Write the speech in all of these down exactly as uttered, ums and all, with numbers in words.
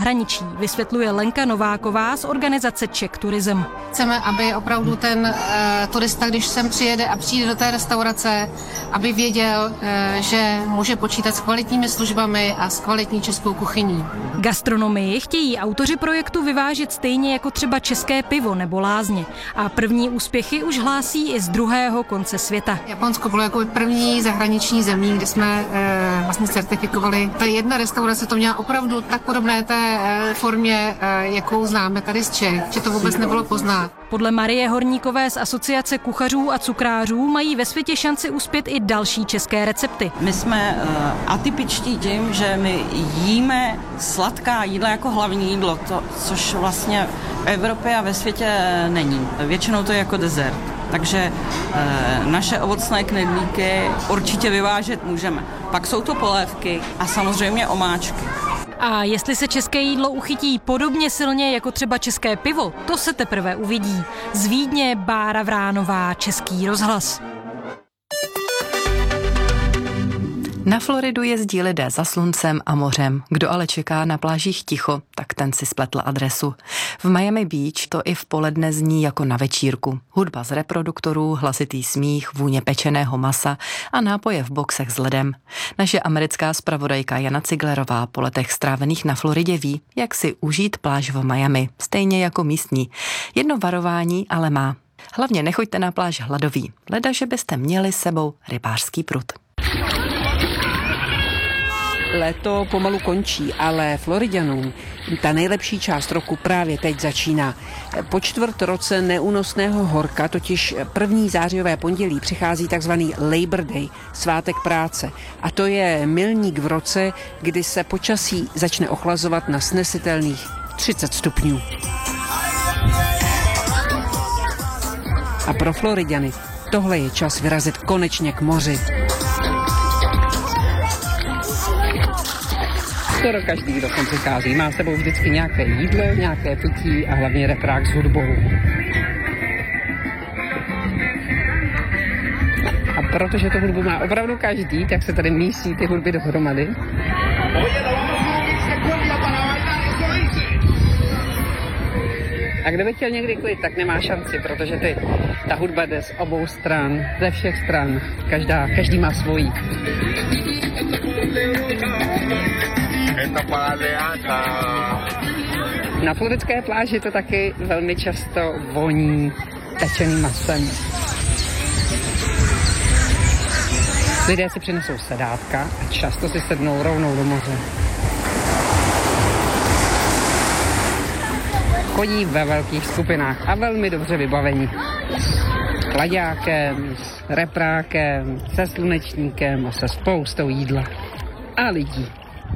zahraničí, vysvětluje Lenka Nováková z organizace Czech Tourism. Chceme, aby opravdu ten uh, turista, když sem přijede a přijde do té restaurace, aby věděl, uh, že může počítat s kvalitními službami a s kvalitní českou kuchyní. Gastronomii chtějí autoři projektu vyvážet stejně jako třeba české pivo nebo lázně. A první úspěchy už hlásí i z druhého konce světa. Japonsko bylo jako první zahraniční zemí, kde jsme uh, vlastně certifikovali. Ta jedna restaurace to měla opravdu tak podobné té uh, formě, uh, jakou známe tady z Čech, že to vůbec nebylo poznat. Podle Marie Horníkové z Asociace kuchařů a cukrářů mají ve světě šanci uspět i další české recepty. My jsme uh, atypičtí tím, že my jíme sladká jídla jako hlavní jídlo, to, což vlastně v Evropě a ve světě není. Většinou to je jako dezert. Takže e, naše ovocné knedlíky určitě vyvážet můžeme. Pak jsou to polévky a samozřejmě omáčky. A jestli se české jídlo uchytí podobně silně jako třeba české pivo, to se teprve uvidí. Z Vídně Bára Vránová, Český rozhlas. Na Floridu jezdí lidé za sluncem a mořem. Kdo ale čeká na plážích ticho, tak ten si spletl adresu. V Miami Beach to i v poledne zní jako na večírku. Hudba z reproduktorů, hlasitý smích, vůně pečeného masa a nápoje v boxech s ledem. Naše americká zpravodajka Jana Ciglerová po letech strávených na Floridě ví, jak si užít pláž v Miami, stejně jako místní. Jedno varování ale má. Hlavně nechoďte na pláž hladoví, leda, že byste měli s sebou rybářský prut. Léto pomalu končí, ale Floriďanům ta nejlepší část roku právě teď začíná. Po čtvrt roce neúnosného horka, totiž první zářijové pondělí, přichází takzvaný Labor Day, svátek práce. A to je milník v roce, kdy se počasí začne ochlazovat na snesitelných třicet stupňů. A pro Floriďany tohle je čas vyrazit konečně k moři. Skoro každý, kdo sem přichází, má s sebou vždycky nějaké jídlo, nějaké pití a hlavně reprák s hudbou. A protože tu hudbu má opravdu každý, tak se tady mísí ty hudby dohromady. A kdyby chtěl někdy klid, tak nemá šanci, protože ty, ta hudba jde z obou stran, ze všech stran. Každá, každý má svojí. Na floridské pláži to taky velmi často voní pečeným masem. Lidé si přinesou sedátka a často si sednou rovnou do moře. Chodí ve velkých skupinách a velmi dobře vybavení. S klaďákem, s reprákem, se slunečníkem a se spoustou jídla. A lidí.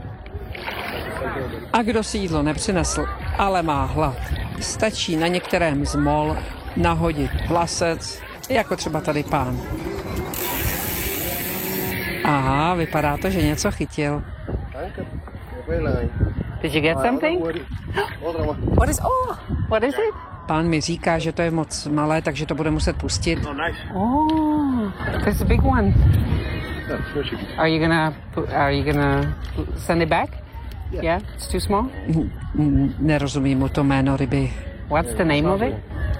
A kdo si jídlo nepřinesl, ale má hlad, stačí na některém z mol nahodit hlasec, jako třeba tady pán. Aha, vypadá to, že něco chytil. Did you get something? What is, oh, what is it? Pán mi říká, že to je moc malé, takže to bude muset pustit. Oh, this a big one. Are you gonna, are you gonna send it back? Yeah, it's too small? Nerozumím mu to jméno ryby. What's the name of it?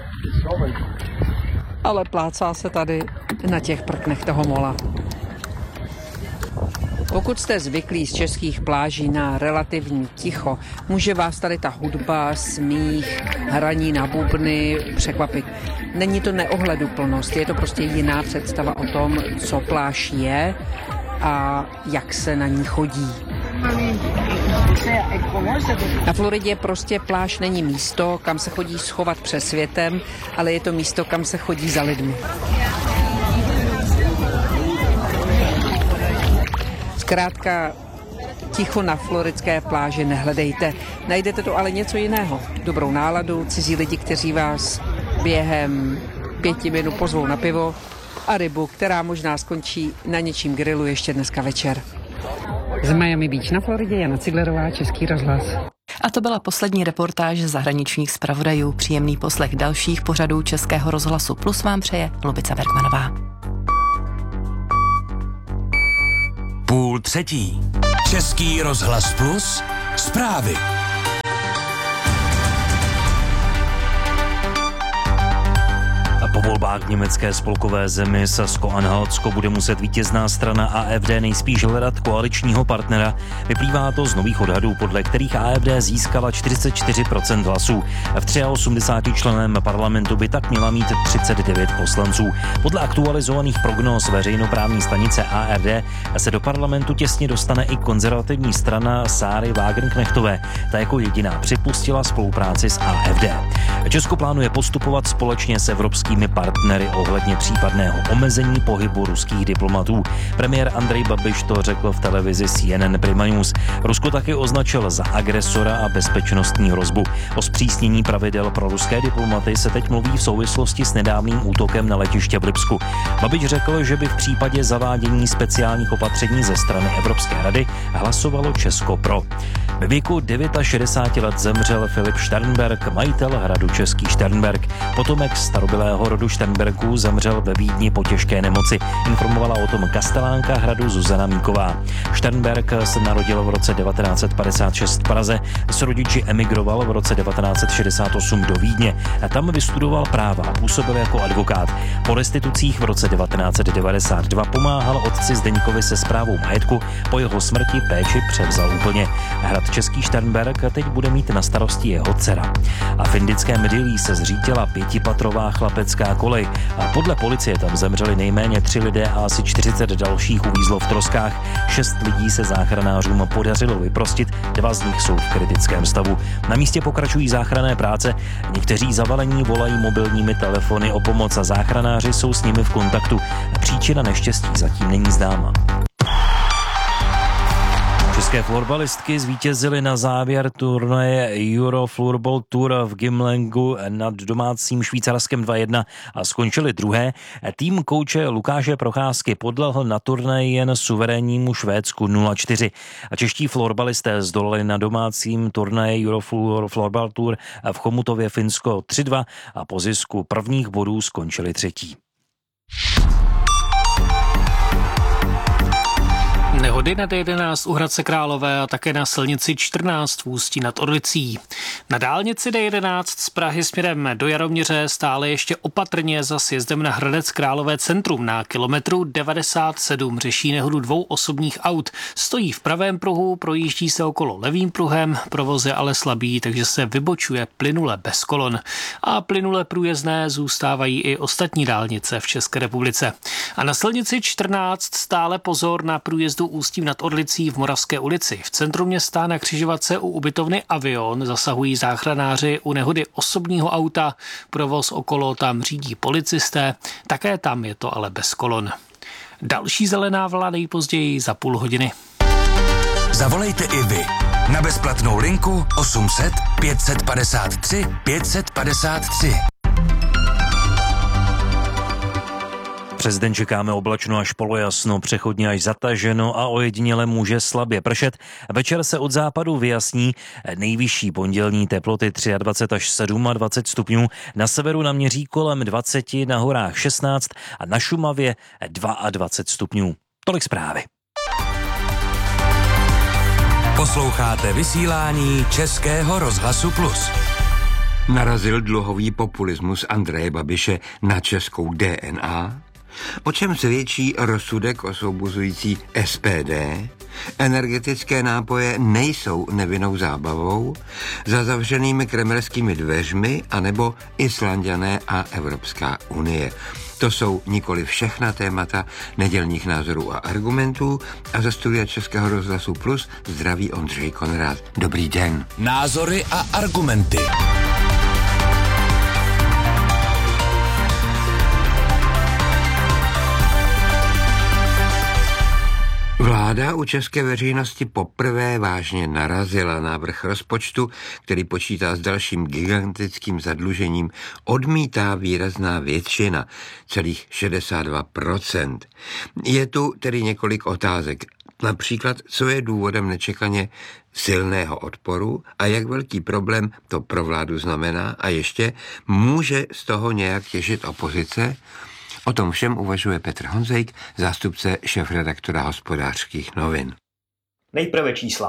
Ale plácá se tady na těch prknech toho mola. Pokud jste zvyklí z českých pláží na relativní ticho, může vás tady ta hudba, smích, hraní na bubny překvapit. Není to neohleduplnost, je to prostě jiná představa o tom, co pláž je a jak se na ní chodí. Na Floridě prostě pláž není místo, kam se chodí schovat před světem, ale je to místo, kam se chodí za lidmi. Zkrátka, ticho na floridské pláži nehledejte. Najdete to ale něco jiného. Dobrou náladu, cizí lidi, kteří vás během pěti minut pozvou na pivo a rybu, která možná skončí na něčím grilu ještě dneska večer. Z Miami Beach na Floridě Jana Ciglerová, Český rozhlas. A to byla poslední reportáž zahraničních zpravodajů. Příjemný poslech dalších pořadů Českého rozhlasu Plus vám přeje Lubica Bergmanová. Půl třetí. Český rozhlas Plus. Zprávy. volbách v německé spolkové zemi Sasko-Anhaltsko bude muset vítězná strana A F D nejspíš hledat koaličního partnera. Vyplývá to z nových odhadů, podle kterých A F D získala čtyřicet čtyři procent hlasů. V osmdesáti třech členem parlamentu by tak měla mít třicet devět poslanců. Podle aktualizovaných prognóz veřejnoprávní stanice A R D se do parlamentu těsně dostane i konzervativní strana Sáry Wagenknechtové. Ta jako jediná připustila spolupráci s A F D. Česko plánuje postupovat společně s evropskými partnery ohledně případného omezení pohybu ruských diplomatů. Premiér Andrej Babiš to řekl v televizi C N N Prima News. Rusko taky označil za agresora a bezpečnostní hrozbu. O zpřísnění pravidel pro ruské diplomaty se teď mluví v souvislosti s nedávným útokem na letiště v Lipsku. Babiš řekl, že by v případě zavádění speciálních opatření ze strany Evropské rady hlasovalo Česko pro. Ve věku šedesáti devíti let zemřel Filip Sternberg, majitel hradu Český Šternberk. Potomek starobylého rodu Šternberků zemřel ve Vídni po těžké nemoci. Informovala o tom kastelánka hradu Zuzana Míková. Šternberg se narodil v roce devatenáct set padesát šest v Praze. S rodiči emigroval v roce devatenáct set šedesát osm do Vídně. A tam vystudoval práva a působil jako advokát. Po restitucích v roce devatenáct set devadesát dva pomáhal otci Zdeňkovi se správou majetku. Po jeho smrti péči převzal úplně. Hrad Český Šternberk teď bude mít na starosti jeho dcera. A v indickém Dillí se zřítila pětipatrová chlapecká kolej. A podle policie tam zemřeli nejméně tři lidé a asi čtyřicet dalších uvízlo v troskách. Šest lidí se záchranářům podařilo vyprostit, dva z nich jsou v kritickém stavu. Na místě pokračují záchranné práce, někteří zavalení volají mobilními telefony o pomoc a záchranáři jsou s nimi v kontaktu. Příčina neštěstí zatím není známa. České florbalistky zvítězily na závěr turnaje Euro Floorball Tour v Gimlengu nad domácím Švýcarskem dva jedna a skončily druhé. Tým kouče Lukáše Procházky podlehl na turnaji jen suverénnímu Švédsku nula čtyři. A čeští florbalisté zdolali na domácím turnaji Euro Floorball Tour v Chomutově Finsko tři dva a po zisku prvních bodů skončili třetí. Nehody na D jedenáct u Hradce Králové a také na silnici čtrnáct v Ústí nad Orlicí. Na dálnici D jedenáct z Prahy směrem do Jaroměře stále ještě opatrně za sjezdem na Hradec Králové centrum na kilometru devadesát sedm řeší nehodu dvou osobních aut. Stojí v pravém pruhu, projíždí se okolo levým pruhem, provoz je ale slabý, takže se vybočuje plynule bez kolon. A plynule průjezdné zůstávají i ostatní dálnice v České republice. A na silnici čtrnáct stále pozor na průjezdu Ústím nad Orlicí v Moravské ulici. V centru města na křižovatce u ubytovny Avion zasahují záchranáři u nehody osobního auta. Provoz okolo tam řídí policisté, také tam je to ale bez kolon. Další zelená vlna nejpozději za půl hodiny. Zavolejte i vy na bezplatnou linku osm set pět set padesát tři pět set padesát tři. Přes den čekáme oblačno až polojasno, přechodně až zataženo a ojediněle může slabě pršet. Večer se od západu vyjasní, nejvyšší pondělní teploty dvacet tři až dvacet sedm stupňů, na severu naměří kolem dvacet, na horách šestnáct a na Šumavě dvacet dva stupňů. Tolik zprávy. Posloucháte vysílání Českého rozhlasu Plus. Narazil dluhový populismus Andreje Babiše na českou D N A? O čem svědčí rozsudek osvobozující S P D? Energetické nápoje nejsou nevinnou zábavou, za zavřenými kremelskými dveřmi anebo Islanďané a Evropská unie. To jsou nikoli všechna témata nedělních názorů a argumentů a ze studia Českého rozhlasu Plus zdraví Ondřej Konrád. Dobrý den. Názory a argumenty. Vláda u české veřejnosti poprvé vážně narazila. Návrh rozpočtu, který počítá s dalším gigantickým zadlužením, odmítá výrazná většina, celých šedesát dva procent. Je tu tedy několik otázek. Například, co je důvodem nečekaně silného odporu a jak velký problém to pro vládu znamená a ještě může z toho nějak těžit opozice? O tom všem uvažuje Petr Honzejk, zástupce šéfredaktora Hospodářských novin. Nejprve čísla.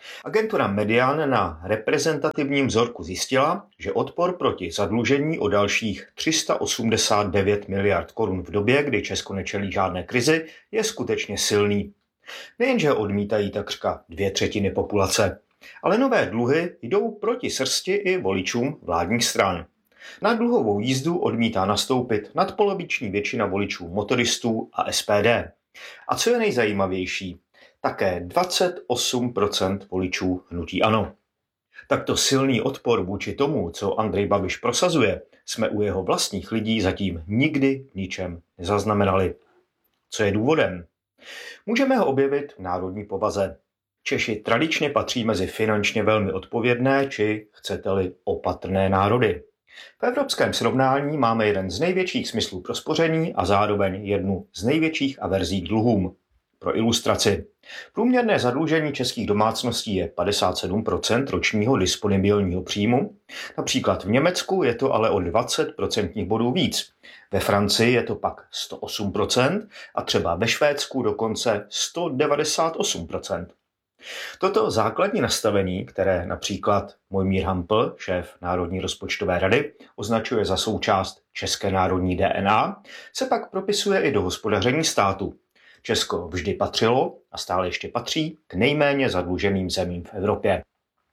Agentura Median na reprezentativním vzorku zjistila, že odpor proti zadlužení o dalších tři sta osmdesát devět miliard korun v době, kdy Česko nečelí žádné krizi, je skutečně silný. Nejenže odmítají takřka dvě třetiny populace, ale nové dluhy jdou proti srsti i voličům vládních stran. Na dluhovou jízdu odmítá nastoupit nadpoloviční většina voličů motoristů a S P D. A co je nejzajímavější, také dvacet osm procent voličů hnutí ANO. Takto silný odpor vůči tomu, co Andrej Babiš prosazuje, jsme u jeho vlastních lidí zatím nikdy v ničem nezaznamenali. Co je důvodem? Můžeme ho objevit v národní povaze. Češi tradičně patří mezi finančně velmi odpovědné, či chcete-li opatrné národy. V evropském srovnání máme jeden z největších smyslů pro spoření a zároveň jednu z největších averzí k dluhům. Pro ilustraci. Průměrné zadlužení českých domácností je padesát sedm procent ročního disponibilního příjmu. Například v Německu je to ale o dvacet procentních bodů víc. Ve Francii je to pak sto osm procent a třeba ve Švédsku dokonce sto devadesát osm procent. Toto základní nastavení, které například Mojmír Hampl, šéf Národní rozpočtové rady, označuje za součást české národní D N A, se pak propisuje i do hospodaření státu. Česko vždy patřilo a stále ještě patří k nejméně zadluženým zemím v Evropě.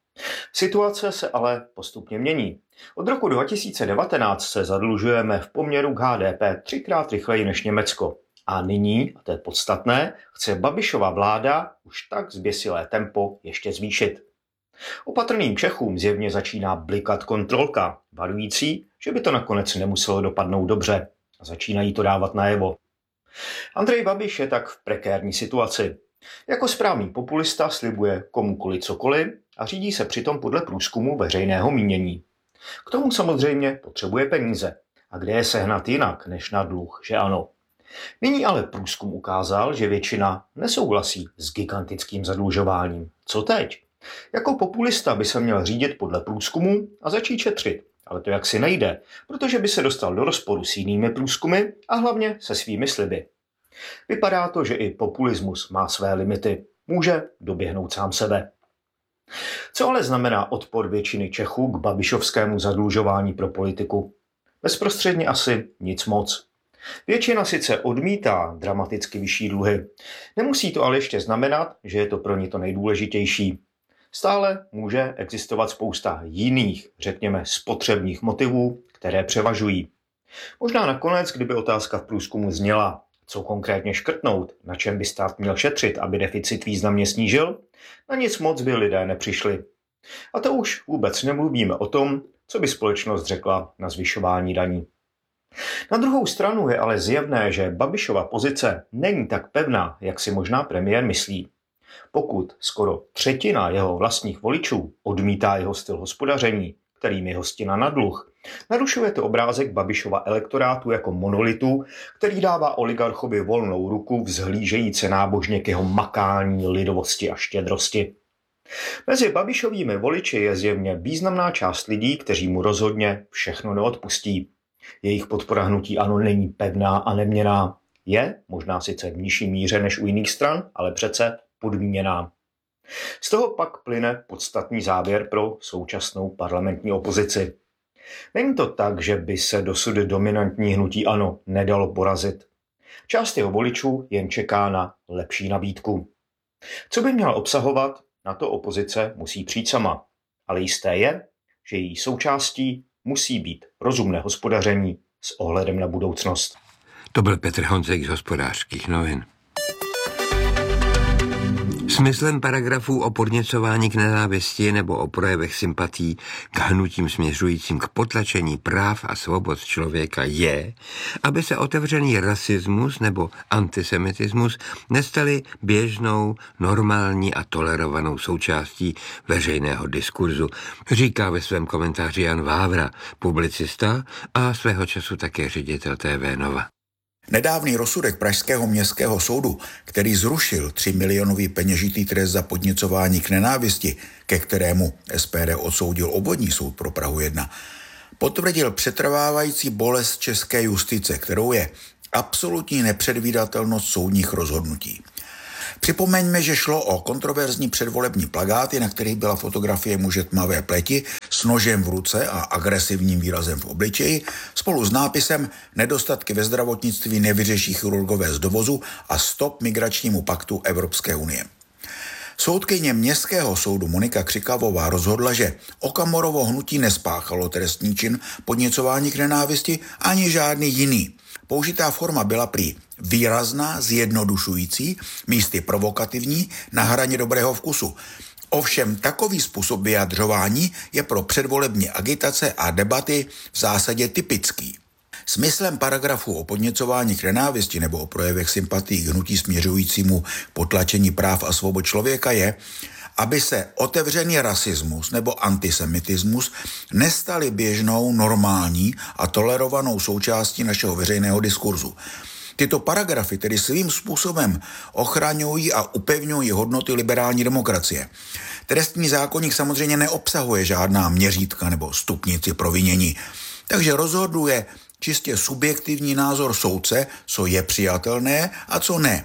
Situace se ale postupně mění. Od roku dva tisíce devatenáct se zadlužujeme v poměru k H D P třikrát rychleji než Německo. A nyní, a to je podstatné, chce Babišova vláda už tak zběsilé tempo ještě zvýšit. Opatrným Čechům zjevně začíná blikat kontrolka, varující, že by to nakonec nemuselo dopadnout dobře. A začínají to dávat najevo. Andrej Babiš je tak v prekérní situaci. Jako správný populista slibuje komukoli cokoliv a řídí se přitom podle průzkumu veřejného mínění. K tomu samozřejmě potřebuje peníze. A kde je sehnat jinak než na dluh, že ano? Nyní ale průzkum ukázal, že většina nesouhlasí s gigantickým zadlužováním. Co teď? Jako populista by se měl řídit podle průzkumu a začít šetřit. Ale to jaksi nejde, protože by se dostal do rozporu s jinými průzkumy a hlavně se svými sliby. Vypadá to, že i populismus má své limity. Může doběhnout sám sebe. Co ale znamená odpor většiny Čechů k babišovskému zadlužování pro politiku? Bezprostředně asi nic moc. Většina sice odmítá dramaticky vyšší dluhy. Nemusí to ale ještě znamenat, že je to pro ně to nejdůležitější. Stále může existovat spousta jiných, řekněme, spotřebních motivů, které převažují. Možná nakonec, kdyby otázka v průzkumu zněla, co konkrétně škrtnout, na čem by stát měl šetřit, aby deficit významně snížil, na nic moc by lidé nepřišli. A to už vůbec nemluvíme o tom, co by společnost řekla na zvyšování daní. Na druhou stranu je ale zjevné, že Babišova pozice není tak pevná, jak si možná premiér myslí. Pokud skoro třetina jeho vlastních voličů odmítá jeho styl hospodaření, kterým je hostina na dluh, narušuje to obrázek Babišova elektorátu jako monolitu, který dává oligarchovi volnou ruku vzhlížejíce nábožně k jeho makání, lidovosti a štědrosti. Mezi Babišovými voliči je zjevně významná část lidí, kteří mu rozhodně všechno neodpustí. Jejich podpora hnutí ANO není pevná a neměnná. Je, možná sice v nižší míře než u jiných stran, ale přece podmíněná. Z toho pak plyne podstatný závěr pro současnou parlamentní opozici. Není to tak, že by se dosud dominantní hnutí ANO nedalo porazit. Část jeho voličů jen čeká na lepší nabídku. Co by měla obsahovat, na to opozice musí přijít sama. Ale jisté je, že její součástí musí být rozumné hospodaření s ohledem na budoucnost. To byl Petr Honzek z Hospodářských novin. Smyslem paragrafů o podněcování k nenávisti nebo o projevech sympatí k hnutím směřujícím k potlačení práv a svobod člověka je, aby se otevřený rasismus nebo antisemitismus nestaly běžnou, normální a tolerovanou součástí veřejného diskurzu, říká ve svém komentáři Jan Vávra, publicista a svého času také ředitel T V Nova. Nedávný rozsudek Pražského městského soudu, který zrušil třimilionový peněžitý trest za podněcování k nenávisti, ke kterému S P D odsoudil obvodní soud pro Prahu jedna, potvrdil přetrvávající bolest české justice, kterou je absolutní nepředvídatelnost soudních rozhodnutí. Připomeňme, že šlo o kontroverzní předvolební plakáty, na kterých byla fotografie muže tmavé pleti s nožem v ruce a agresivním výrazem v obličeji, spolu s nápisem Nedostatky ve zdravotnictví nevyřeší chirurgové z dovozu a stop migračnímu paktu Evropské unie. Soudkyně Městského soudu Monika Křikavová rozhodla, že Okamorovo hnutí nespáchalo trestný čin podněcování k nenávisti ani žádný jiný. Použitá forma byla prý výrazná, zjednodušující, místy provokativní, na hraně dobrého vkusu. Ovšem takový způsob vyjadřování je pro předvolební agitace a debaty v zásadě typický. Smyslem paragrafu o podněcování k nenávisti nebo o projevech sympatií k hnutí směřujícímu potlačení práv a svobod člověka je, aby se otevřený rasismus nebo antisemitismus nestaly běžnou, normální a tolerovanou součástí našeho veřejného diskurzu. Tyto paragrafy tedy svým způsobem ochraňují a upevňují hodnoty liberální demokracie. Trestní zákoník samozřejmě neobsahuje žádná měřítka nebo stupnici provinění, takže rozhoduje čistě subjektivní názor soudce, co je přijatelné a co ne.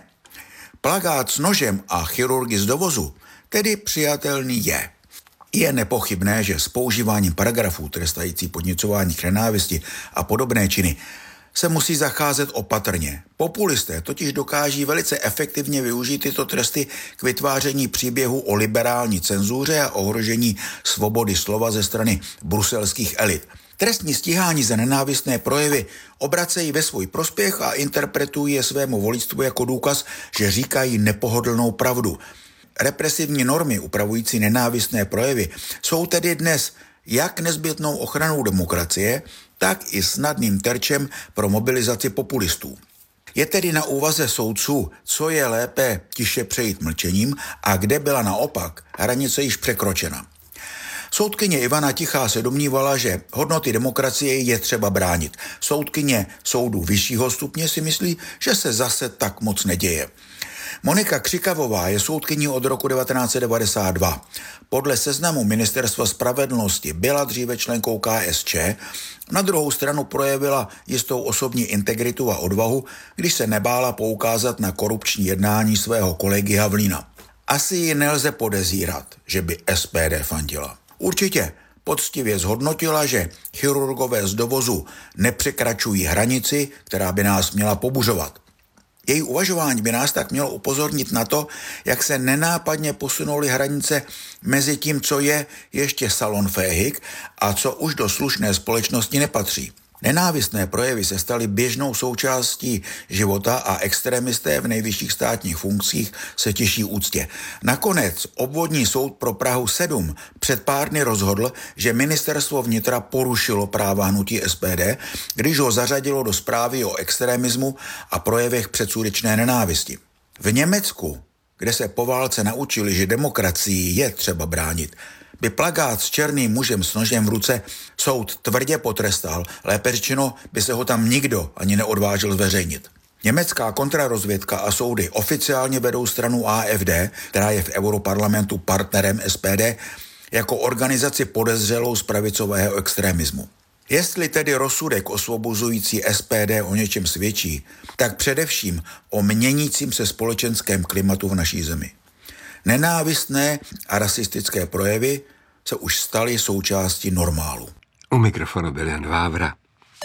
Plakát s nožem a chirurgy z dovozu tedy přijatelný je. Je nepochybné, že s používáním paragrafů trestající podněcování k nenávisti a podobné činy se musí zacházet opatrně. Populisté totiž dokáží velice efektivně využít tyto tresty k vytváření příběhu o liberální cenzuře a ohrožení svobody slova ze strany bruselských elit. Trestní stíhání za nenávistné projevy obracejí ve svůj prospěch a interpretují je svému voličstvu jako důkaz, že říkají nepohodlnou pravdu. Represivní normy upravující nenávistné projevy jsou tedy dnes jak nezbytnou ochranou demokracie, tak i snadným terčem pro mobilizaci populistů. Je tedy na úvaze soudců, co je lépe tiše přejít mlčením a kde byla naopak hranice již překročena. Soudkyně Ivana Tichá se domnívala, že hodnoty demokracie je třeba bránit. Soudkyně soudu vyššího stupně si myslí, že se zase tak moc neděje. Monika Křikavová je soudkyní od roku devatenáct set devadesát dva. Podle seznamu Ministerstva spravedlnosti byla dříve členkou K S Č, na druhou stranu projevila jistou osobní integritu a odvahu, když se nebála poukázat na korupční jednání svého kolegy Havlína. Asi ji nelze podezírat, že by S P D fandila. Určitě poctivě zhodnotila, že chirurgové z dovozu nepřekračují hranici, která by nás měla pobuřovat. Její uvažování by nás tak mělo upozornit na to, jak se nenápadně posunuly hranice mezi tím, co je ještě salonfähig a co už do slušné společnosti nepatří. Nenávistné projevy se staly běžnou součástí života a extremisté v nejvyšších státních funkcích se těší úctě. Nakonec obvodní soud pro Prahu sedm před pár dny rozhodl, že ministerstvo vnitra porušilo práva hnutí S P D, když ho zařadilo do zprávy o extremismu a projevech předsudečné nenávisti. V Německu, kde se po válce naučili, že demokracii je třeba bránit, by plakát s černým mužem s nožem v ruce soud tvrdě potrestal, lépe řečeno by se ho tam nikdo ani neodvážil zveřejnit. Německá kontrarozvědka a soudy oficiálně vedou stranu A F D, která je v Europarlamentu partnerem S P D, jako organizaci podezřelou z pravicového extremismu. Jestli tedy rozsudek osvobozující S P D o něčem svědčí, tak především o měnícím se společenském klimatu v naší zemi. Nenávistné a rasistické projevy se už staly součástí normálu. U mikrofonu byl Jan Vávra.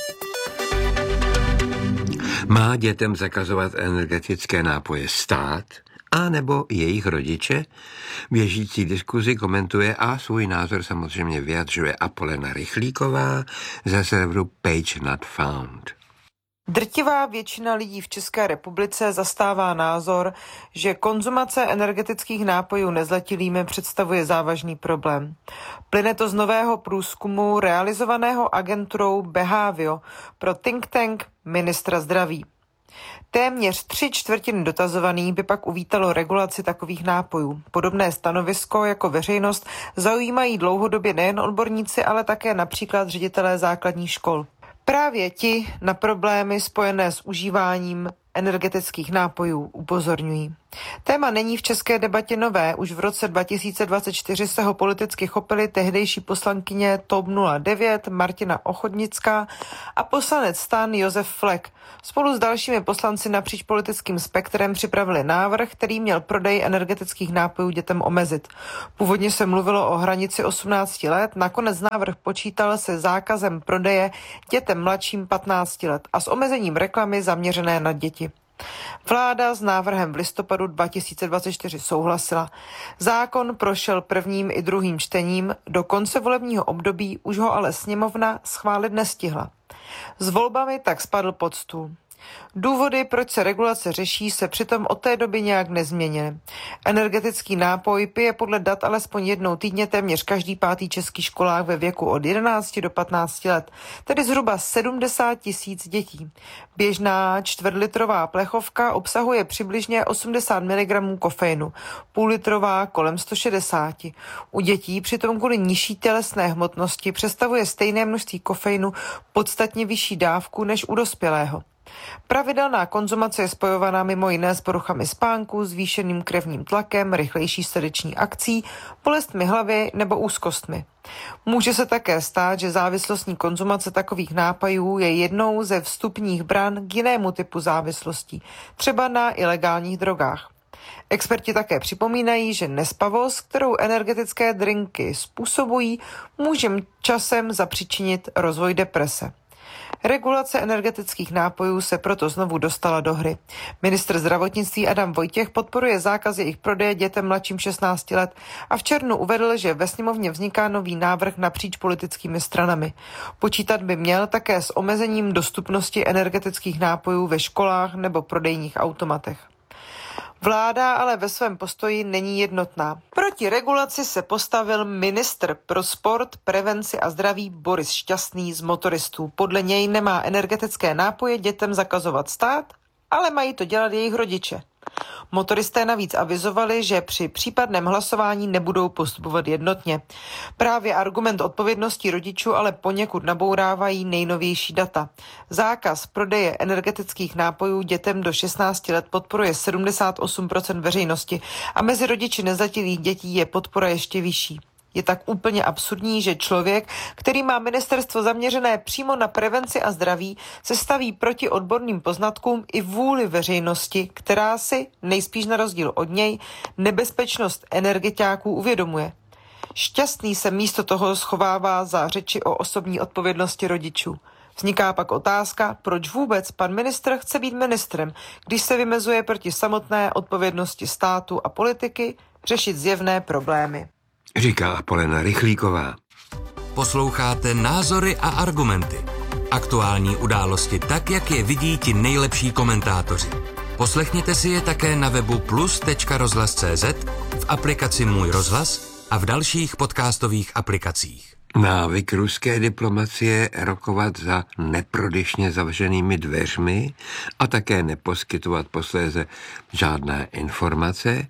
Má dětem zakazovat energetické nápoje stát, a nebo jejich rodiče? Běžící diskuzi komentuje a svůj názor samozřejmě vyjadřuje Apolena Rychlíková ze serveru Page Not Found. Drtivá většina lidí v České republice zastává názor, že konzumace energetických nápojů nezletilými představuje závažný problém. Plyne to z nového průzkumu realizovaného agenturou Behavio pro think tank ministra zdraví. Téměř tři čtvrtiny dotazovaných by pak uvítalo regulaci takových nápojů. Podobné stanovisko jako veřejnost zaujímají dlouhodobě nejen odborníci, ale také například ředitelé základních škol. Právě ti na problémy spojené s užíváním energetických nápojů upozorňují. Téma není v české debatě nové. Už v roce dva tisíce dvacet čtyři se ho politicky chopili tehdejší poslankyně T O P nula devět Martina Ochodnická a poslanec STAN Josef Flek. Spolu s dalšími poslanci napříč politickým spektrem připravili návrh, který měl prodej energetických nápojů dětem omezit. Původně se mluvilo o hranici osmnácti let, nakonec návrh počítal se zákazem prodeje dětem mladším patnácti let a s omezením reklamy zaměřené na děti. Vláda s návrhem v listopadu dva tisíce dvacet čtyři souhlasila. Zákon prošel prvním i druhým čtením, do konce volebního období už ho ale sněmovna schválit nestihla. S volbami tak spadl pod stůl. Důvody, proč se regulace řeší, se přitom od té doby nějak nezměnily. Energetický nápoj pije podle dat alespoň jednou týdně téměř každý pátý český školák ve věku od jedenácti do patnácti let, tedy zhruba sedmdesát tisíc dětí. Běžná čtvrtlitrová plechovka obsahuje přibližně osmdesát miligramů kofeinu, půllitrová kolem sto šedesát. U dětí přitom kvůli nižší tělesné hmotnosti představuje stejné množství kofeinu podstatně vyšší dávku než u dospělého. Pravidelná konzumace je spojovaná mimo jiné s poruchami spánku, zvýšeným krevním tlakem, rychlejší srdeční akcí, bolestmi hlavy nebo úzkostmi. Může se také stát, že závislostní konzumace takových nápojů je jednou ze vstupních bran k jinému typu závislostí, třeba na ilegálních drogách. Experti také připomínají, že nespavost, kterou energetické drinky způsobují, může časem zapříčinit rozvoj deprese. Regulace energetických nápojů se proto znovu dostala do hry. Ministr zdravotnictví Adam Vojtěch podporuje zákaz jejich prodeje dětem mladším šestnácti let a v červnu uvedl, že ve sněmovně vzniká nový návrh napříč politickými stranami. Počítat by měl také s omezením dostupnosti energetických nápojů ve školách nebo prodejních automatech. Vláda ale ve svém postoji není jednotná. Proti regulaci se postavil ministr pro sport, prevenci a zdraví Boris Šťastný z motoristů. Podle něj nemá energetické nápoje dětem zakazovat stát, ale mají to dělat jejich rodiče. Motoristé navíc avizovali, že při případném hlasování nebudou postupovat jednotně. Právě argument odpovědnosti rodičů ale poněkud nabourávají nejnovější data. Zákaz prodeje energetických nápojů dětem do šestnácti let podporuje sedmdesát osm procent veřejnosti a mezi rodiči nezletilých dětí je podpora ještě vyšší. Je tak úplně absurdní, že člověk, který má ministerstvo zaměřené přímo na prevenci a zdraví, se staví proti odborným poznatkům i vůli veřejnosti, která si, nejspíš na rozdíl od něj, nebezpečnost energetiáků uvědomuje. Šťastný se místo toho schovává za řeči o osobní odpovědnosti rodičů. Vzniká pak otázka, proč vůbec pan ministr chce být ministrem, když se vymezuje proti samotné odpovědnosti státu a politiky řešit zjevné problémy. Říká Apolena Rychlíková. Posloucháte Názory a argumenty. Aktuální události tak, jak je vidí ti nejlepší komentátoři. Poslechněte si je také na webu plus tečka rozhlas tečka cé zet, v aplikaci Můj rozhlas a v dalších podcastových aplikacích. Návyk ruské diplomacie rokovat za neprodyšně zavřenými dveřmi a také neposkytovat posléze žádné informace,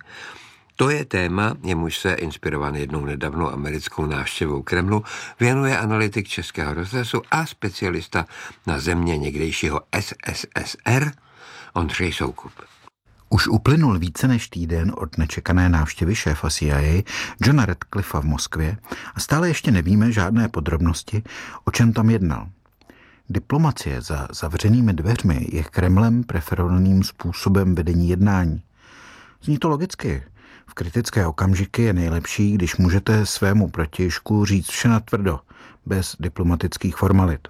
to je téma, jemuž se inspirovaný jednou nedávnou americkou návštěvou Kremlu věnuje analytik Českého rozhlasu a specialista na země někdejšího es es es er Ondřej Soukup. Už uplynul více než týden od nečekané návštěvy šéfa C I A Johna Radcliffa v Moskvě a stále ještě nevíme žádné podrobnosti, o čem tam jednal. Diplomacie za zavřenými dveřmi je Kremlem preferovaným způsobem vedení jednání. Zní to logicky. V kritické okamžiky je nejlepší, když můžete svému protějšku říct vše natvrdo, bez diplomatických formalit.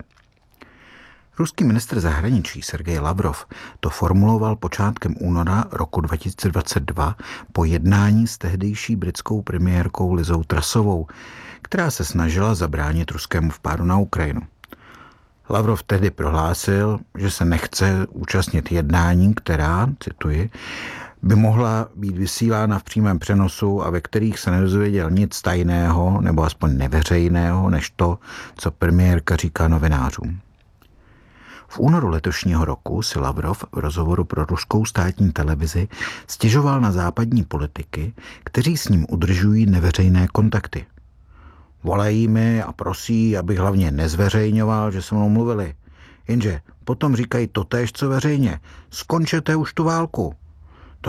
Ruský ministr zahraničí Sergej Lavrov to formuloval počátkem února roku dva tisíce dvacet dva po jednání s tehdejší britskou premiérkou Lizou Trussovou, která se snažila zabránit ruskému vpádu na Ukrajinu. Lavrov tehdy prohlásil, že se nechce účastnit jednání, která, cituji, by mohla být vysílána v přímém přenosu a ve kterých se nedozvěděl nic tajného nebo aspoň neveřejného, než to, co premiérka říká novinářům. V únoru letošního roku si Lavrov v rozhovoru pro ruskou státní televizi stěžoval na západní politiky, kteří s ním udržují neveřejné kontakty. Volají mi a prosí, abych hlavně nezveřejňoval, že se mnou mluvili. Jenže potom říkají totéž, co veřejně. Skončete už tu válku. To není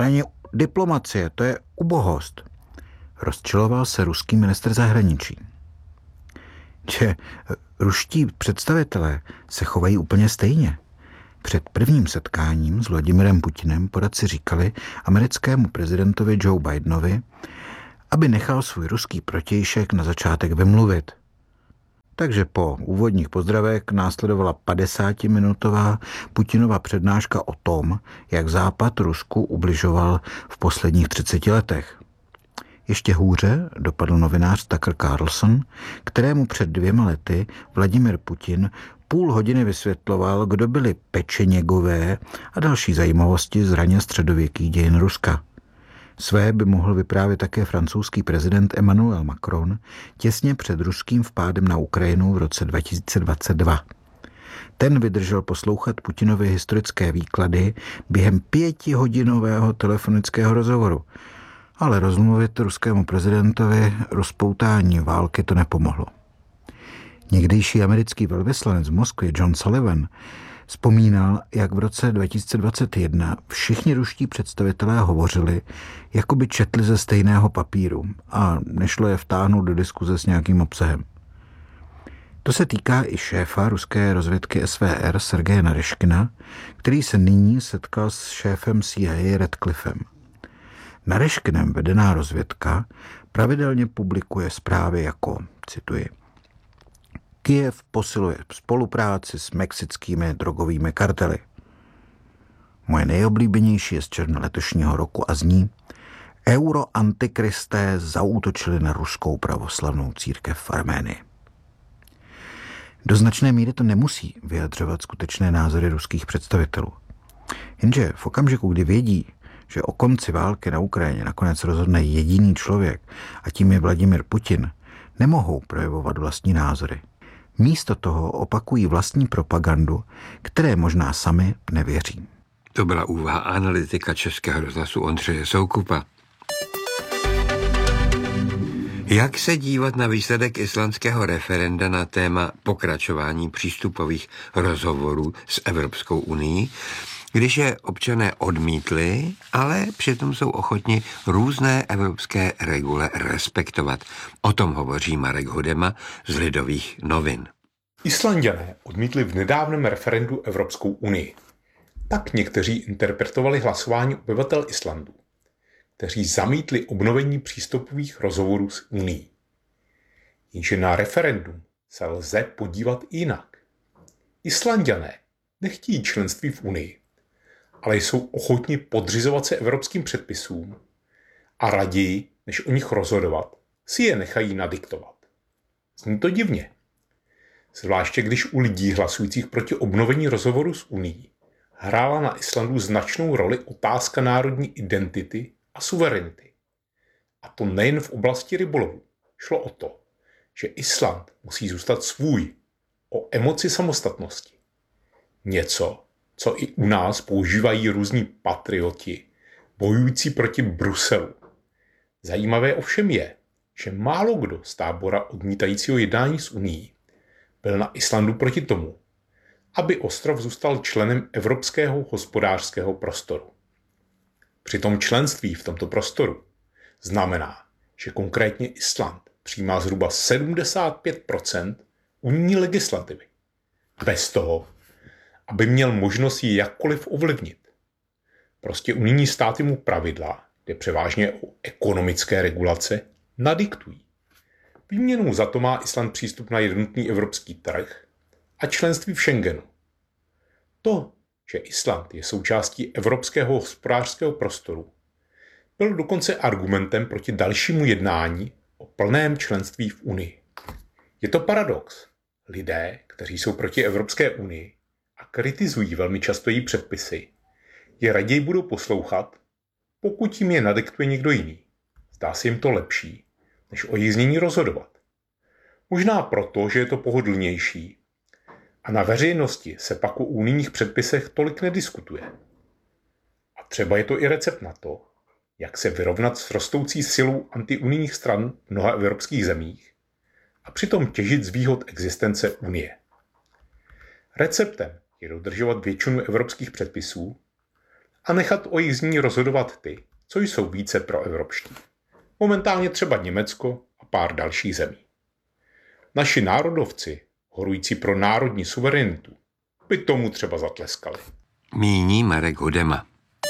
diplomacie, to je ubohost. Rozčiloval se ruský ministr zahraničí. Že ruští představitelé se chovají úplně stejně. Před prvním setkáním s Vladimirem Putinem poradci říkali americkému prezidentovi Joe Bidenovi, aby nechal svůj ruský protějšek na začátek vymluvit. Takže po úvodních pozdravech následovala padesátiminutová Putinova přednáška o tom, jak Západ Rusku ubližoval v posledních třiceti letech. Ještě hůře dopadl novinář Tucker Carlson, kterému před dvěma lety Vladimir Putin půl hodiny vysvětloval, kdo byli Pečeněgové a další zajímavosti z raně středověkých dějin Ruska. Své by mohl vyprávět také francouzský prezident Emmanuel Macron těsně před ruským vpádem na Ukrajinu v roce dva tisíce dvacet dva. Ten vydržel poslouchat Putinovy historické výklady během pětihodinového telefonického rozhovoru, ale rozmluvit ruskému prezidentovi rozpoutání války to nepomohlo. Někdejší americký velvyslanec v Moskvě John Sullivan vzpomínal, jak v roce dva tisíce dvacet jedna všichni ruští představitelé hovořili, jako by četli ze stejného papíru a nešlo je vtáhnout do diskuze s nějakým obsahem. To se týká i šéfa ruské rozvědky S V R Sergeje Nareškina, který se nyní setkal s šéfem C I A Radcliffem. Nareškinem vedená rozvědka pravidelně publikuje zprávy jako, cituji, Kyjev posiluje spolupráci s mexickými drogovými kartely. Moje nejoblíbenější je z června letošního roku a zní: Euroantikristé zaútočili na ruskou pravoslavnou církev v Arménii. Do značné míry to nemusí vyjadřovat skutečné názory ruských představitelů. Jenže v okamžiku, kdy vědí, že o konci války na Ukrajině nakonec rozhodne jediný člověk a tím je Vladimir Putin, nemohou projevovat vlastní názory. Místo toho opakují vlastní propagandu, které možná sami nevěří. To byla úvaha analytika Českého rozhlasu Ondřeje Soukupa. Jak se dívat na výsledek islandského referenda na téma pokračování přístupových rozhovorů s Evropskou unií, když je občané odmítli, ale přitom jsou ochotni různé evropské regule respektovat. O tom hovoří Marek Hudema z Lidových novin. Islanďané odmítli v nedávném referendu Evropskou unii. Tak někteří interpretovali hlasování obyvatel Islandu, kteří zamítli obnovení přístupových rozhovorů s unií. Jenže na referendum se lze podívat jinak. Islanďané nechtějí členství v unii, ale jsou ochotni podřizovat se evropským předpisům a raději, než o nich rozhodovat, si je nechají nadiktovat. Zní to divně. Zvláště když u lidí hlasujících proti obnovení rozhovoru s unií hrála na Islandu značnou roli otázka národní identity a suverenity. A to nejen v oblasti rybolovu. Šlo o to, že Island musí zůstat svůj, o emoci samostatnosti. Něco, co i u nás používají různí patrioti, bojující proti Bruselu. Zajímavé ovšem je, že málo kdo z tábora odmítajícího jednání s unií byl na Islandu proti tomu, aby ostrov zůstal členem Evropského hospodářského prostoru. Přitom členství v tomto prostoru znamená, že konkrétně Island přijímá zhruba sedmdesát pět procent unijní legislativy. Bez toho, aby měl možnost ji jakkoliv ovlivnit. Prostě unijní státy mu pravidla, kde převážně o ekonomické regulace, nadiktují. Výměnou za to má Island přístup na jednotný evropský trh a členství v Schengenu. To, že Island je součástí Evropského hospodářského prostoru, byl dokonce argumentem proti dalšímu jednání o plném členství v Unii. Je to paradox. Lidé, kteří jsou proti Evropské unii a kritizují velmi často její předpisy, je raději budou poslouchat, pokud jim je nadiktuje někdo jiný. Zdá se jim to lepší, než o jejich znění rozhodovat. Možná proto, že je to pohodlnější a na veřejnosti se pak o unijních předpisech tolik nediskutuje. A třeba je to i recept na to, jak se vyrovnat s rostoucí silou antiunijních stran v mnoha evropských zemích a přitom těžit z výhod existence Unie. Receptem je dodržovat většinu evropských předpisů a nechat o jejich znění rozhodovat ty, co jsou více proevropští. Momentálně třeba Německo a pár dalších zemí. Naši národovci, horující pro národní suverenitu, by tomu třeba zatleskali. Míní Marek Hudema.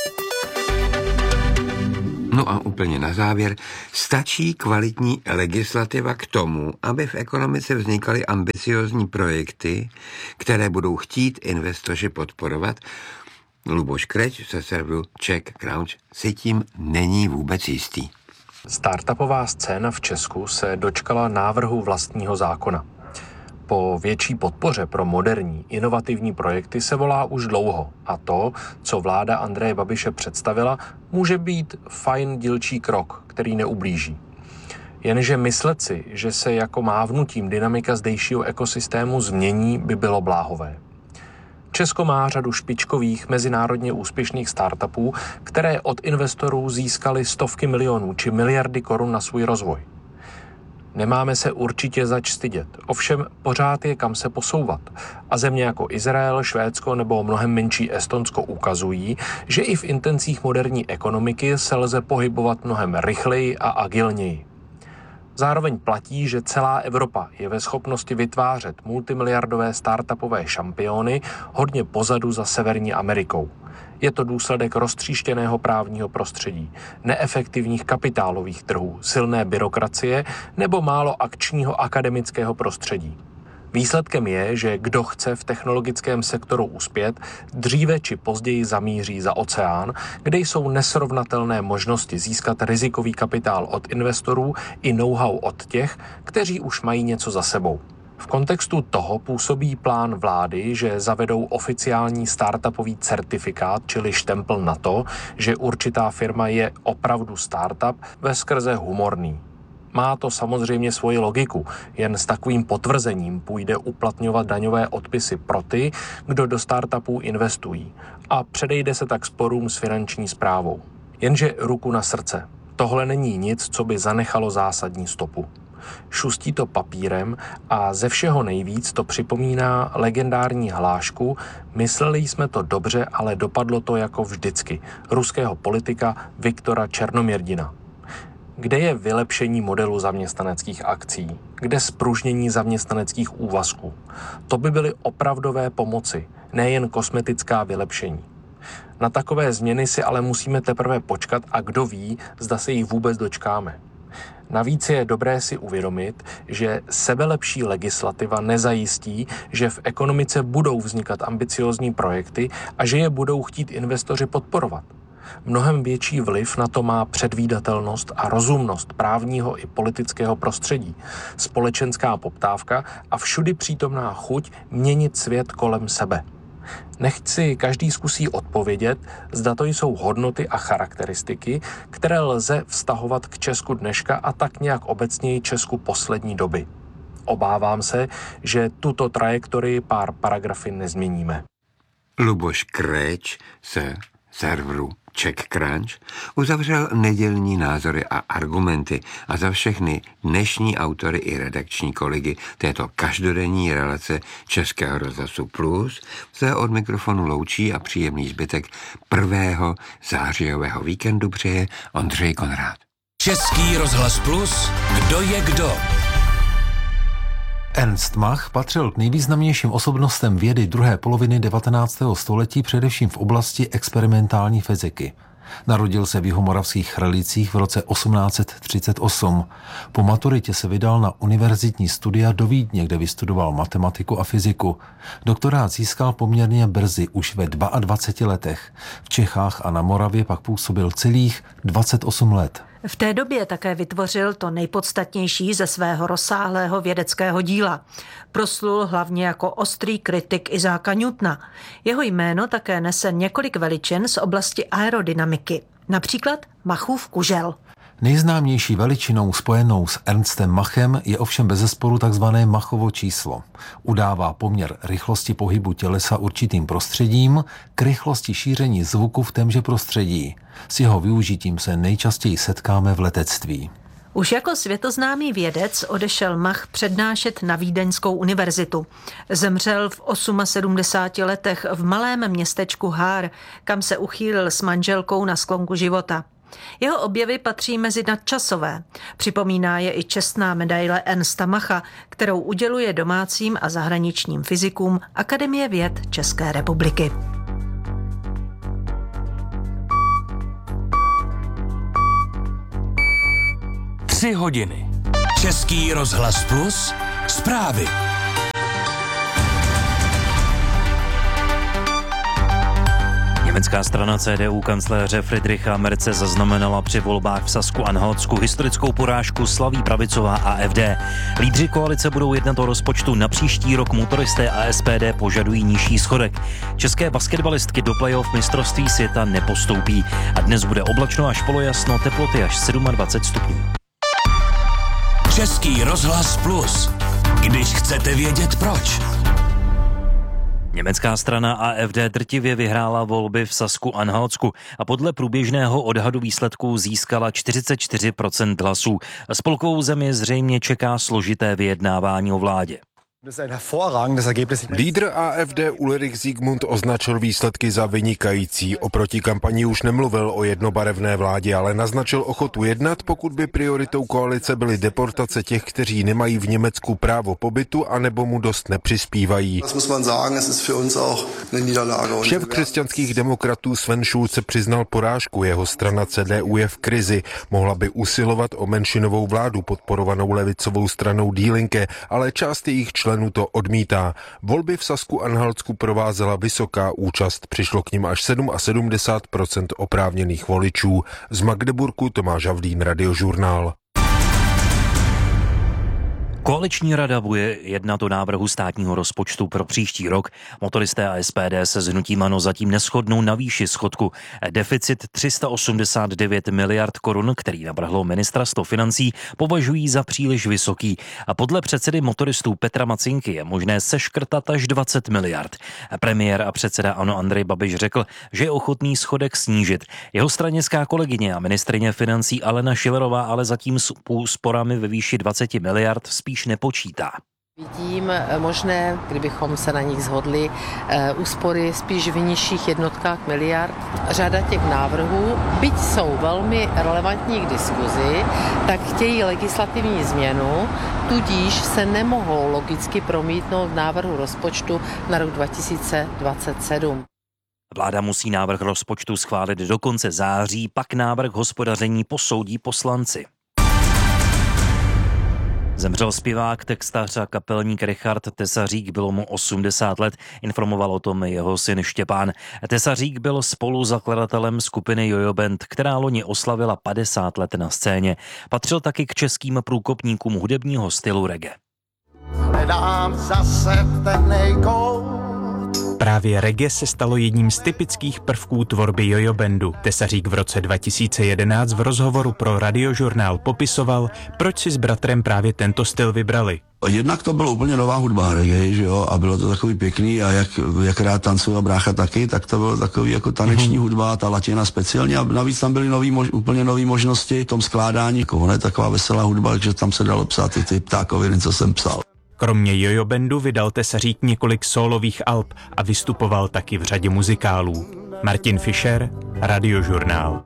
No a úplně na závěr, stačí kvalitní legislativa k tomu, aby v ekonomice vznikaly ambiciozní projekty, které budou chtít investoři podporovat? Luboš Kreč ze serveru Czech Crunch si tím není vůbec jistý. Startupová scéna v Česku se dočkala návrhu vlastního zákona. Po větší podpoře pro moderní, inovativní projekty se volá už dlouho a to, co vláda Andreje Babiše představila, může být fajn dílčí krok, který neublíží. Jenže myslet si, že se jako mávnutím dynamika zdejšího ekosystému změní, by bylo bláhové. Česko má řadu špičkových, mezinárodně úspěšných startupů, které od investorů získaly stovky milionů či miliardy korun na svůj rozvoj. Nemáme se určitě zač stydět, ovšem pořád je kam se posouvat. A země jako Izrael, Švédsko nebo mnohem menší Estonsko ukazují, že i v intencích moderní ekonomiky se lze pohybovat mnohem rychleji a agilněji. Zároveň platí, že celá Evropa je ve schopnosti vytvářet multimiliardové startupové šampiony hodně pozadu za Severní Amerikou. Je to důsledek roztříštěného právního prostředí, neefektivních kapitálových trhů, silné byrokracie nebo málo akčního akademického prostředí. Výsledkem je, že kdo chce v technologickém sektoru uspět, dříve či později zamíří za oceán, kde jsou nesrovnatelné možnosti získat rizikový kapitál od investorů i know-how od těch, kteří už mají něco za sebou. V kontextu toho působí plán vlády, že zavedou oficiální startupový certifikát, čili štempl na to, že určitá firma je opravdu startup, veskrze humorný. Má to samozřejmě svoji logiku, jen s takovým potvrzením půjde uplatňovat daňové odpisy pro ty, kdo do startupů investují a předejde se tak sporům s finanční správou. Jenže ruku na srdce, tohle není nic, co by zanechalo zásadní stopu. Šustí to papírem a ze všeho nejvíc to připomíná legendární hlášku "Mysleli jsme to dobře, ale dopadlo to jako vždycky" ruského politika Viktora Černomyrdina. Kde je vylepšení modelu zaměstnaneckých akcí? Kde spružnění zaměstnaneckých úvazků? To by byly opravdové pomoci, nejen kosmetická vylepšení. Na takové změny si ale musíme teprve počkat a kdo ví, zda se jich vůbec dočkáme. Navíc je dobré si uvědomit, že sebelepší legislativa nezajistí, že v ekonomice budou vznikat ambiciózní projekty a že je budou chtít investoři podporovat. Mnohem větší vliv na to má předvídatelnost a rozumnost právního i politického prostředí, společenská poptávka a všudy přítomná chuť měnit svět kolem sebe. Nechť si každý zkusí odpovědět, zda to jsou hodnoty a charakteristiky, které lze vztahovat k Česku dneška a tak nějak obecněji Česku poslední doby. Obávám se, že tuto trajektorii pár paragrafy nezměníme. Luboš Kreč se serveru Czech Crunch uzavřel nedělní názory a argumenty a za všechny dnešní autory i redakční kolegy této každodenní relace Českého rozhlasu Plus se od mikrofonu loučí a příjemný zbytek prvého zářijového víkendu přeje Ondřej Konrád. Český rozhlas Plus, kdo je kdo? Ernst Mach patřil k nejvýznamnějším osobnostem vědy druhé poloviny devatenáctého století především v oblasti experimentální fyziky. Narodil se v jihomoravských Chralicích v roce osmnáct set třicet osm. Po maturitě se vydal na univerzitní studia do Vídně, kde vystudoval matematiku a fyziku. Doktorát získal poměrně brzy, už ve dvaceti dvou letech. V Čechách a na Moravě pak působil celých dvacet osm let. V té době také vytvořil to nejpodstatnější ze svého rozsáhlého vědeckého díla. Proslul hlavně jako ostrý kritik Izáka Newtona. Jeho jméno také nese několik veličin z oblasti aerodynamiky, například Machův kužel. Nejznámější veličinou spojenou s Ernstem Machem je ovšem bezesporu takzvané Machovo číslo. Udává poměr rychlosti pohybu tělesa určitým prostředím k rychlosti šíření zvuku v témže prostředí. S jeho využitím se nejčastěji setkáme v letectví. Už jako světoznámý vědec odešel Mach přednášet na Vídeňskou univerzitu. Zemřel v sedmdesáti osmi letech v malém městečku Haar, kam se uchýlil s manželkou na sklonku života. Jeho objevy patří mezi nadčasové. Připomíná je i čestná medaile Ernsta Macha, kterou uděluje domácím a zahraničním fyzikům Akademie věd České republiky. Tři hodiny. Český rozhlas Plus. Zprávy. Německá strana C D U kancléře Friedricha Merze zaznamenala při volbách v Sasku-Anhaltsku historickou porážku, slaví pravicová A F D. Lídři koalice budou jednat o rozpočtu na příští rok, motoristé a S P D požadují nižší schodek. České basketbalistky do playoff mistrovství světa nepostoupí a dnes bude oblačno až polojasno, teploty až dvacet sedm stupňů. Český rozhlas Plus. Když chcete vědět proč. Německá strana A F D drtivě vyhrála volby v Sasku-Anhaltsku a podle průběžného odhadu výsledků získala čtyřicet čtyři procent hlasů. Spolkovou zemi zřejmě čeká složité vyjednávání o vládě. Lídr A F D Ulrich Siegmund označil výsledky za vynikající. Oproti kampani už nemluvil o jednobarevné vládě, ale naznačil ochotu jednat, pokud by prioritou koalice byly deportace těch, kteří nemají v Německu právo pobytu anebo mu dost nepřispívají. Šéf křesťanských demokratů Sven Schulze přiznal porážku. Jeho strana C D U je v krizi. Mohla by usilovat o menšinovou vládu podporovanou levicovou stranou Die Linke, ale část jejich členů to odmítá. Volby v Sasku-Anhaltsku provázela vysoká účast. Přišlo k nim až sedmdesát sedm procent oprávněných voličů. Z Magdeburku Tomáš Havlín, Radiožurnál. Koaliční rada bude jednat o návrhu státního rozpočtu pro příští rok. Motoristé a S P D se s hnutím ANO zatím neshodnou na výši schodku. Deficit tři sta osmdesát devět miliard korun, který navrhlo ministerstvo financí, považují za příliš vysoký. A podle předsedy motoristů Petra Macinky je možné seškrtat až dvacet miliard. Premiér a předseda ANO Andrej Babiš řekl, že je ochotný schodek snížit. Jeho stranická kolegyně a ministryně financí Alena Schillerová ale zatím s úsporami ve výši dvacet miliard spíš nepočítá. Vidím možné, kdybychom se na nich shodli, úspory spíš v nižších jednotkách miliard. Řada těch návrhů, byť jsou velmi relevantní k diskuzi, tak chtějí legislativní změnu, tudíž se nemohou logicky promítnout v návrhu rozpočtu na rok dva tisíce dvacet sedm. Vláda musí návrh rozpočtu schválit do konce září, pak návrh hospodaření posoudí poslanci. Zemřel zpěvák, textař a kapelník Richard Tesařík, bylo mu osmdesát let, informoval o tom jeho syn Štěpán. Tesařík byl spoluzakladatelem skupiny Jojo Band, která loni oslavila padesát let na scéně. Patřil taky k českým průkopníkům hudebního stylu reggae. Hledám zase ten nejkout. Právě reggae se stalo jedním z typických prvků tvorby Jojo Bandu. Tesařík v roce dva tisíce jedenáct v rozhovoru pro Radiožurnál popisoval, proč si s bratrem právě tento styl vybrali. Jednak to bylo úplně nová hudba reggae, že jo, a bylo to takový pěkný a jak, jak rád tancuje a brácha taky, tak to bylo takový jako taneční mm-hmm. hudba, ta latina speciálně a navíc tam byly nový, mož, úplně nové možnosti v tom skládání. Ono je taková veselá hudba, že tam se dalo psát i ty ptákoviny, co jsem psal. Kromě Jojo Bandu vydal Tesařík několik sólových alb a vystupoval taky v řadě muzikálů. Martin Fischer, Radiožurnál.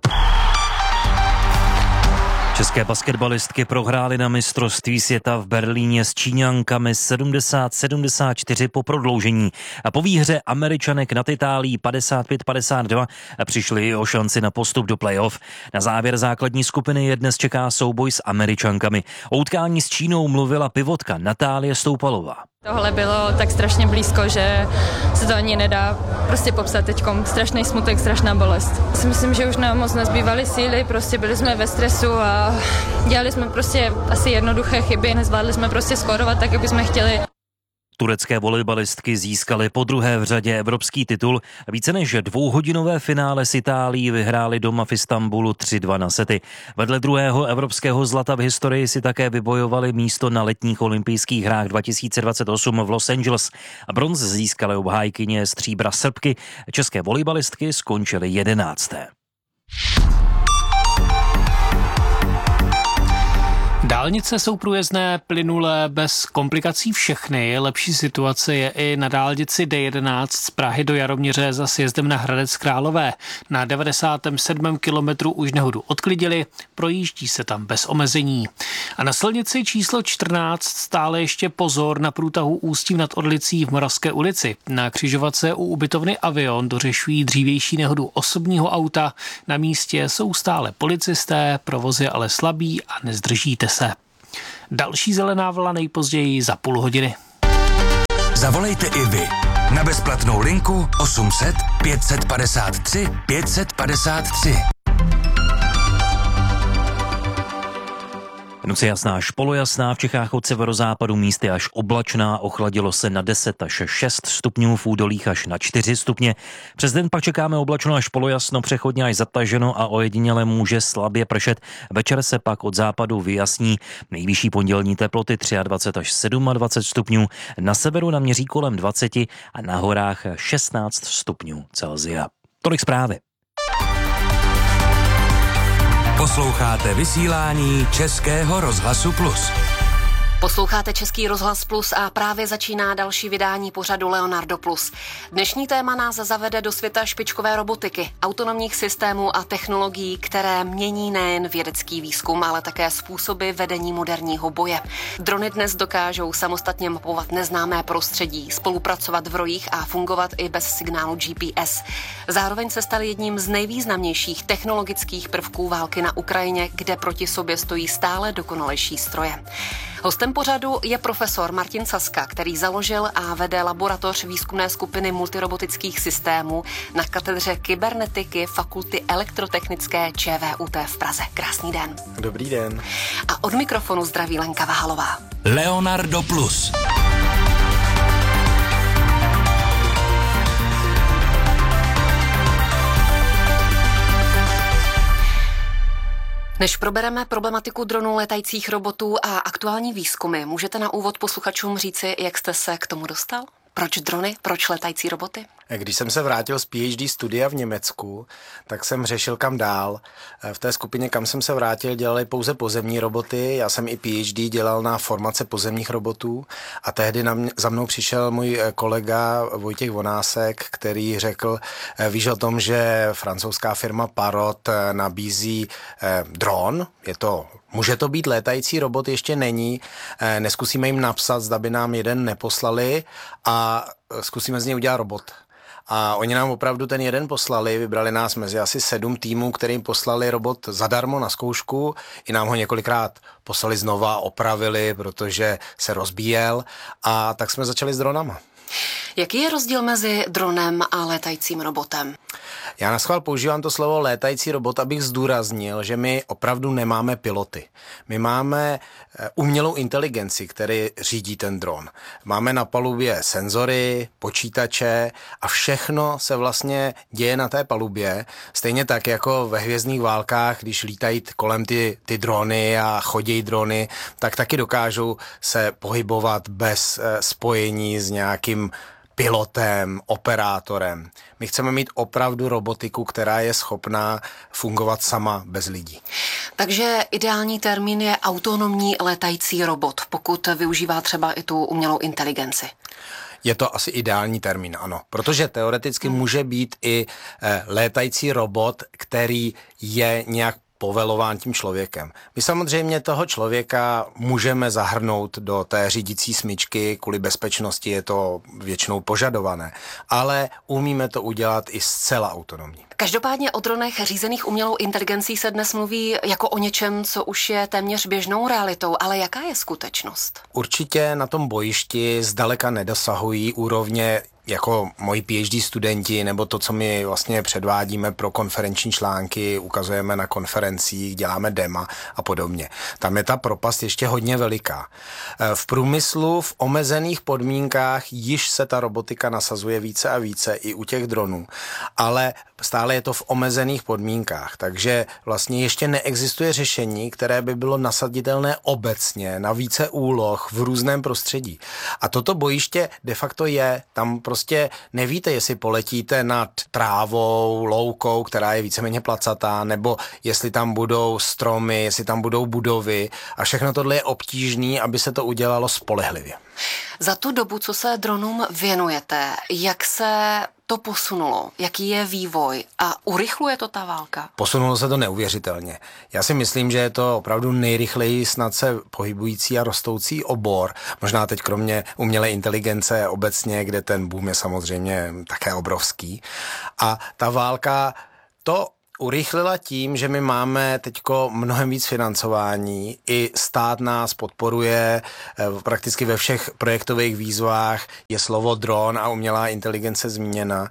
České basketbalistky prohrály na mistrovství světa v Berlíně s Číňankami sedmdesát sedmdesát čtyři po prodloužení. A po výhře Američanek nad Itálií padesát pět padesát dva přišli o šanci na postup do playoff. Na závěr základní skupiny je dnes čeká souboj s Američankami. O utkání s Čínou mluvila pivotka Natálie Stoupalová. Tohle bylo tak strašně blízko, že se to ani nedá prostě popsat teďkom. Strašný smutek, strašná bolest. Si myslím, že už nám moc nezbývaly síly, prostě byli jsme ve stresu a dělali jsme prostě asi jednoduché chyby, nezvládli jsme prostě skórovat tak, jak bychom chtěli. Turecké volejbalistky získaly podruhé v řadě evropský titul. Více než dvouhodinové finále s Itálií vyhráli doma v Istanbulu tři dva na sety. Vedle druhého evropského zlata v historii si také vybojovali místo na letních olympijských hrách dva tisíce dvacet osm v Los Angeles. Bronz získaly obhájkyně stříbra Srbky. České volejbalistky skončily jedenácté. Dálnice jsou průjezdné, plynulé, bez komplikací všechny. Lepší situace je i na dálnici D jedenáct z Prahy do Jaroměře za sjezdem na Hradec Králové. Na devadesátém sedmém kilometru už nehodu odklidili, projíždí se tam bez omezení. A na silnici číslo čtrnáct stále ještě pozor na průtahu Ústí nad Orlicí v Moravské ulici. Na křižovatce u ubytovny Avion dořešují dřívější nehodu osobního auta. Na místě jsou stále policisté, provoz je ale slabý a nezdržíte se. Další zelená vlna nejpozději za půl hodiny. Zavolejte i vy na bezplatnou linku osm set pět set padesát tři pět set padesát tři. Noc je jasná až polojasná, v Čechách od severozápadu místy až oblačná, ochladilo se na deset až šest stupňů, v údolích až na čtyři stupně. Přes den pak čekáme oblačno až polojasno, přechodně až zataženo a ojediněle může slabě pršet. Večer se pak od západu vyjasní. Nejvyšší pondělní teploty dvacet tři až dvacet sedm stupňů, na severu naměří kolem dvacet a na horách šestnáct stupňů Celsia. Tolik zprávy. Posloucháte vysílání Českého rozhlasu Plus. Posloucháte Český rozhlas Plus a právě začíná další vydání pořadu Leonardo Plus. Dnešní téma nás zavede do světa špičkové robotiky, autonomních systémů a technologií, které mění nejen vědecký výzkum, ale také způsoby vedení moderního boje. Drony dnes dokážou samostatně mapovat neznámé prostředí, spolupracovat v rojích a fungovat i bez signálu G P S. Zároveň se staly jedním z nejvýznamnějších technologických prvků války na Ukrajině, kde proti sobě stojí stále dokonalejší stroje. Hostem pořadu je profesor Martin Saska, který založil a vede laboratoř výzkumné skupiny multirobotických systémů na katedře kybernetiky Fakulty elektrotechnické Č V U T v Praze. Krásný den. Dobrý den. A od mikrofonu zdraví Lenka Vahalová. Leonardo Plus. Než probereme problematiku dronů, letajících robotů a aktuální výzkumy, můžete na úvod posluchačům říci, jak jste se k tomu dostal? Proč drony? Proč letající roboty? Když jsem se vrátil z P H D studia v Německu, tak jsem řešil, kam dál. V té skupině, kam jsem se vrátil, dělali pouze pozemní roboty. Já jsem i P H D dělal na formace pozemních robotů a tehdy na mě, za mnou přišel můj kolega Vojtěch Vonásek, který řekl, víš o tom, že francouzská firma Parrot nabízí eh, dron, je to Může to být létající robot, ještě není. Neskusíme jim napsat, zda by nám jeden neposlali a zkusíme z něj udělat robot. A oni nám opravdu ten jeden poslali, vybrali nás mezi asi sedm týmů, kterým poslali robot zadarmo na zkoušku. I nám ho několikrát poslali znova, opravili, protože se rozbíjel a tak jsme začali s dronama. Jaký je rozdíl mezi dronem a létajícím robotem? Já naschvál používám to slovo létající robot, abych zdůraznil, že my opravdu nemáme piloty. My máme umělou inteligenci, který řídí ten dron. Máme na palubě senzory, počítače a všechno se vlastně děje na té palubě. Stejně tak jako ve Hvězdných válkách, když lítají kolem ty, ty drony a chodí drony, tak taky dokážou se pohybovat bez spojení s nějakým pilotem, operátorem. My chceme mít opravdu robotiku, která je schopná fungovat sama bez lidí. Takže ideální termín je autonomní létající robot, pokud využívá třeba i tu umělou inteligenci. Je to asi ideální termín, ano. Protože teoreticky může být i eh, létající robot, který je nějak povelován tím člověkem. My samozřejmě toho člověka můžeme zahrnout do té řídící smyčky, kvůli bezpečnosti je to většinou požadované, ale umíme to udělat i zcela autonomně. Každopádně o dronech řízených umělou inteligencí se dnes mluví jako o něčem, co už je téměř běžnou realitou, ale jaká je skutečnost? Určitě na tom bojišti zdaleka nedosahují úrovně jako moji P H D studenti, nebo to, co my vlastně předvádíme pro konferenční články, ukazujeme na konferencích, děláme dema a podobně. Tam je ta propast ještě hodně veliká. V průmyslu v omezených podmínkách již se ta robotika nasazuje více a více i u těch dronů, ale stále je to v omezených podmínkách, takže vlastně ještě neexistuje řešení, které by bylo nasaditelné obecně na více úloh v různém prostředí. A toto bojiště de facto je, tam prostě prostě nevíte, jestli poletíte nad trávou, loukou, která je víceméně placatá, nebo jestli tam budou stromy, jestli tam budou budovy a všechno tohle je obtížné, aby se to udělalo spolehlivě. Za tu dobu, co se dronům věnujete, jak se to posunulo? Jaký je vývoj? A urychluje to ta válka? Posunulo se to neuvěřitelně. Já si myslím, že je to opravdu nejrychleji snad se pohybující a rostoucí obor. Možná teď kromě umělé inteligence obecně, kde ten boom je samozřejmě také obrovský. A ta válka to urychlila tím, že my máme teďko mnohem víc financování, i stát nás podporuje prakticky ve všech projektových výzvách, je slovo dron a umělá inteligence zmíněna.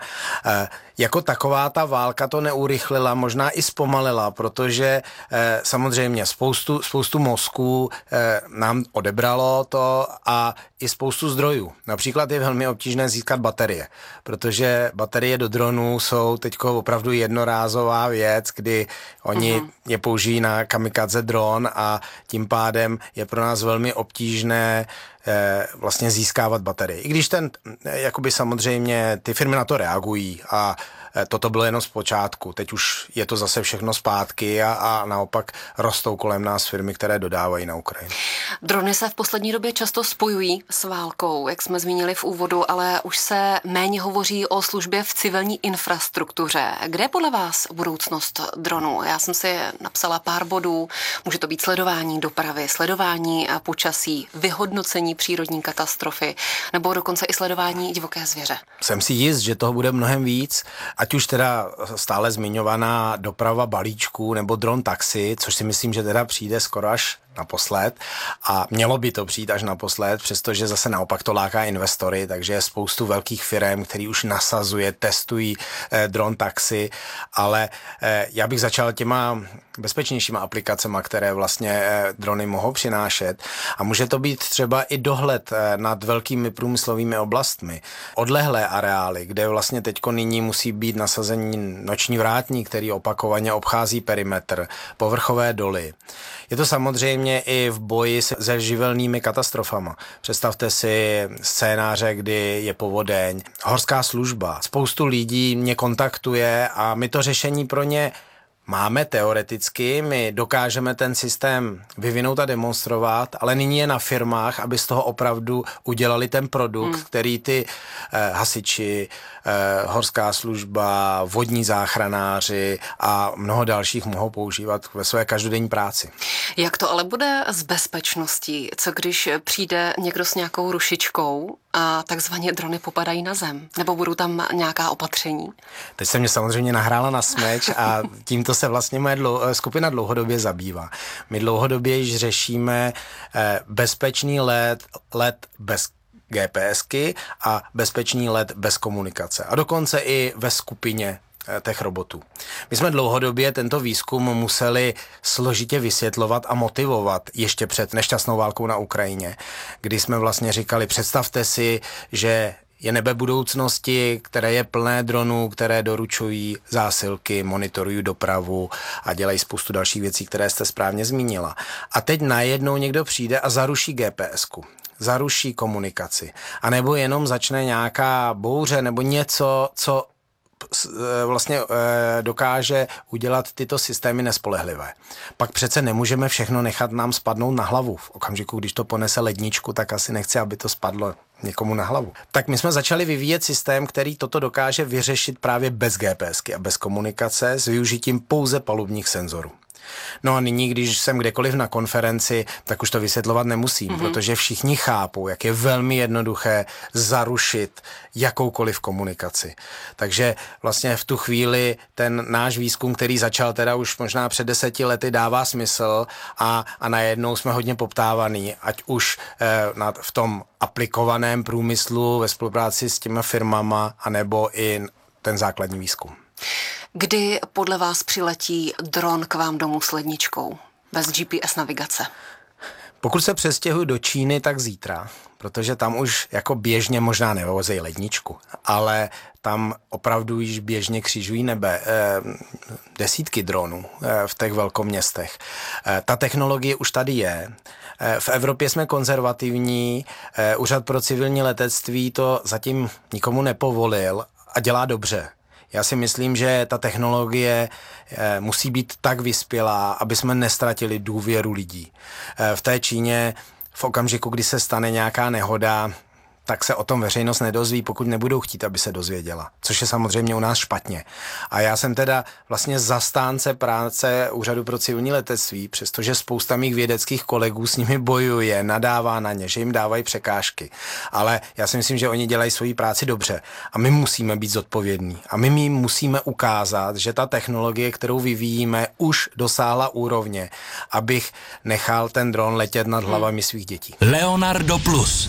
Jako taková ta válka to neurychlila, možná i zpomalila, protože eh, samozřejmě spoustu, spoustu mozků eh, nám odebralo to a i spoustu zdrojů. Například je velmi obtížné získat baterie, protože baterie do dronů jsou teďko opravdu jednorázová věc, kdy oni uh-huh. je použijí na kamikadze dron a tím pádem je pro nás velmi obtížné vlastně získávat baterie. I když ten, jakoby samozřejmě, ty firmy na to reagují a toto bylo jenom z počátku. Teď už je to zase všechno zpátky a, a naopak rostou kolem nás firmy, které dodávají na Ukrajinu. Drony se v poslední době často spojují s válkou, jak jsme zmínili v úvodu, ale už se méně hovoří o službě v civilní infrastruktuře. Kde je podle vás budoucnost dronů? Já jsem si napsala pár bodů. Může to být sledování dopravy, sledování počasí, vyhodnocení přírodní katastrofy nebo dokonce i sledování divoké zvěře. Jsem si jist, že toho bude mnohem víc, ať už teda stále zmiňovaná doprava balíčků nebo dron taxi, což si myslím, že teda přijde skoro až naposled a mělo by to přijít až naposled, přestože zase naopak to láká investory, takže je spoustu velkých firem, který už nasazuje, testují eh, dron taxi, ale eh, já bych začal těma bezpečnějšíma aplikacemi, které vlastně eh, drony mohou přinášet a může to být třeba i dohled eh, nad velkými průmyslovými oblastmi, odlehlé areály, kde vlastně teďko nyní musí být nasazení noční vrátník, který opakovaně obchází perimetr, povrchové doly. Je to samozřejmě i v boji se živelnými katastrofama. Představte si scénáře, kdy je povodeň, horská služba. Spoustu lidí mě kontaktuje a my to řešení pro ně máme teoreticky, my dokážeme ten systém vyvinout a demonstrovat, ale nyní je na firmách, aby z toho opravdu udělali ten produkt, hmm. který ty eh, hasiči, eh, horská služba, vodní záchranáři a mnoho dalších mohou používat ve své každodenní práci. Jak to ale bude s bezpečností? Co když přijde někdo s nějakou rušičkou a takzvaně drony popadají na zem? Nebo budou tam nějaká opatření? Teď se mě samozřejmě nahrála na smeč a tímto se vlastně moje dlou, skupina dlouhodobě zabývá. My dlouhodobě již řešíme eh, bezpečný let, let bez GPSky a bezpečný let bez komunikace. A dokonce i ve skupině těch robotů. My jsme dlouhodobě tento výzkum museli složitě vysvětlovat a motivovat ještě před nešťastnou válkou na Ukrajině, kdy jsme vlastně říkali, představte si, že je nebe budoucnosti, které je plné dronů, které doručují zásilky, monitorují dopravu a dělají spoustu dalších věcí, které jste správně zmínila. A teď najednou někdo přijde a zaruší GPSku. Zaruší komunikaci. A nebo jenom začne nějaká bouře nebo něco, co vlastně dokáže udělat tyto systémy nespolehlivé. Pak přece nemůžeme všechno nechat nám spadnout na hlavu. V okamžiku, když to ponese ledničku, tak asi nechci, aby to spadlo někomu na hlavu. Tak my jsme začali vyvíjet systém, který toto dokáže vyřešit právě bez GPSky a bez komunikace s využitím pouze palubních senzorů. No a nyní, když jsem kdekoliv na konferenci, tak už to vysvětlovat nemusím, mm-hmm. protože všichni chápou, jak je velmi jednoduché zarušit jakoukoliv komunikaci. Takže vlastně v tu chvíli ten náš výzkum, který začal teda už možná před deseti lety, dává smysl a, a najednou jsme hodně poptávaný, ať už eh, nad, v tom aplikovaném průmyslu ve spolupráci s těma firmama, anebo i ten základní výzkum. Kdy podle vás přiletí dron k vám domů s ledničkou bez G P S navigace? Pokud se přestěhuji do Číny, tak zítra, protože tam už jako běžně možná nevozejí ledničku, ale tam opravdu již běžně křižují nebe eh, desítky dronů eh, v těch velkoměstech. Eh, ta technologie už tady je. Eh, v Evropě jsme konzervativní, eh, Úřad pro civilní letectví to zatím nikomu nepovolil a dělá dobře. Já si myslím, že ta technologie eh, musí být tak vyspělá, aby jsme nestratili důvěru lidí. Eh, v té Číně v okamžiku, kdy se stane nějaká nehoda, tak se o tom veřejnost nedozví, pokud nebudou chtít, aby se dozvěděla. Což je samozřejmě u nás špatně. A já jsem teda vlastně zastánce práce Úřadu pro civilní letectví, přestože spousta mých vědeckých kolegů s nimi bojuje, nadává na ně, že jim dávají překážky. Ale já si myslím, že oni dělají svoji práci dobře. A my musíme být zodpovědní. A my jim musíme ukázat, že ta technologie, kterou vyvíjíme, už dosáhla úrovně, abych nechal ten dron letět nad hlavami svých dětí. Leonardo Plus.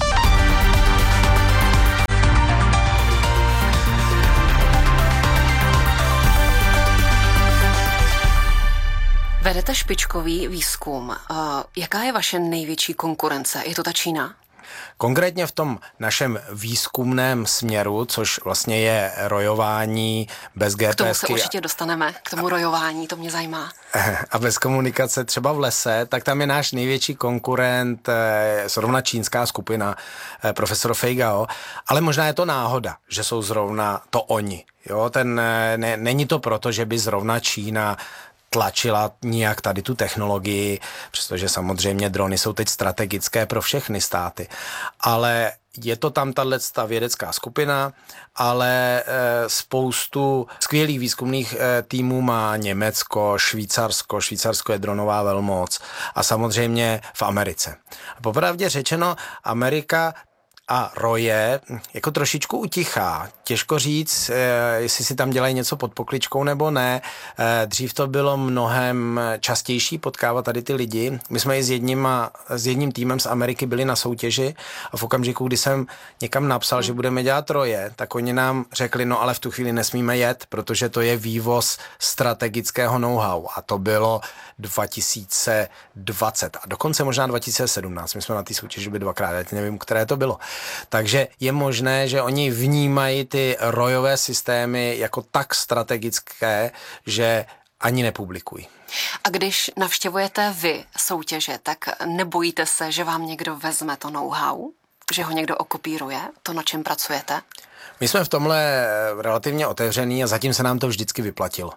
Vedete špičkový výzkum. Jaká je vaše největší konkurence? Je to ta Čína? Konkrétně v tom našem výzkumném směru, což vlastně je rojování bez G P S ky. K tomu se určitě dostaneme, k tomu rojování, to mě zajímá. A bez komunikace třeba v lese, tak tam je náš největší konkurent zrovna čínská skupina profesor Fei Gao, ale možná je to náhoda, že jsou zrovna to oni. Jo, ten, ne, není to proto, že by zrovna Čína tlačila nijak tady tu technologii, přestože samozřejmě drony jsou teď strategické pro všechny státy. Ale je to tam tato vědecká skupina, ale e, spoustu skvělých výzkumných e, týmů má Německo, Švýcarsko, Švýcarsko je dronová velmoc a samozřejmě v Americe. A popravdě řečeno, Amerika a roje jako trošičku utichá. Těžko říct, jestli si tam dělají něco pod pokličkou nebo ne. Dřív to bylo mnohem častější potkávat tady ty lidi. My jsme i s jedním, s jedním týmem z Ameriky byli na soutěži a v okamžiku, kdy jsem někam napsal, že budeme dělat roje, tak oni nám řekli, no ale v tu chvíli nesmíme jet, protože to je vývoz strategického know-how a to bylo dva tisíce dvacet a dokonce možná dva tisíce sedmnáct. My jsme na té soutěži byli dvakrát, já nevím, které to bylo. Takže je možné, že oni vnímají ty rojové systémy jako tak strategické, že ani nepublikují. A když navštěvujete vy soutěže, tak nebojíte se, že vám někdo vezme to know-how? Že ho někdo okopíruje? To, na čem pracujete? My jsme v tomhle relativně otevřený a zatím se nám to vždycky vyplatilo.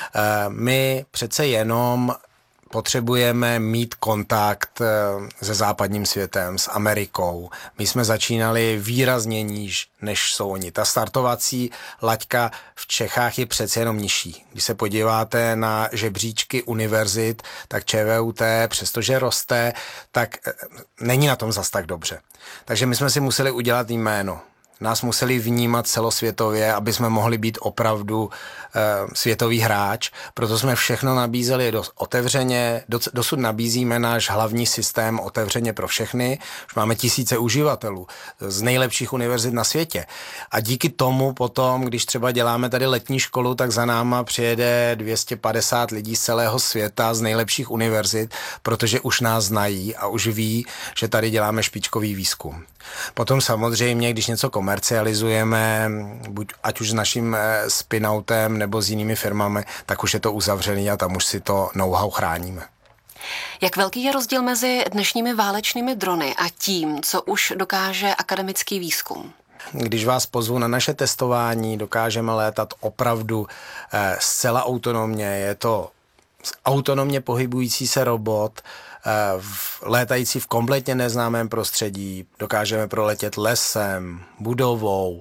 My přece jenom potřebujeme mít kontakt se západním světem, s Amerikou. My jsme začínali výrazně níž, než jsou oni. Ta startovací laťka v Čechách je přece jenom nižší. Když se podíváte na žebříčky univerzit, tak ČVUT, přestože roste, tak není na tom zas tak dobře. Takže my jsme si museli udělat jméno. Nás museli vnímat celosvětově, aby jsme mohli být opravdu e, světový hráč. Proto jsme všechno nabízeli dos, otevřeně. Dos, dosud nabízíme náš hlavní systém otevřeně pro všechny. Už máme tisíce uživatelů z nejlepších univerzit na světě. A díky tomu potom, když třeba děláme tady letní školu, tak za náma přijede dvě stě padesát lidí z celého světa z nejlepších univerzit, protože už nás znají a už ví, že tady děláme špičkový výzkum. Potom samozřejmě, když něco komercializujeme, buď ať už s naším spinoutem nebo s jinými firmami, tak už je to uzavřený a tam už si to know-how chráníme. Jak velký je rozdíl mezi dnešními válečnými drony a tím, co už dokáže akademický výzkum? Když vás pozvu na naše testování, dokážeme létat opravdu eh, zcela autonomně. Je to autonomně pohybující se robot, létající v kompletně neznámém prostředí, dokážeme proletět lesem, budovou.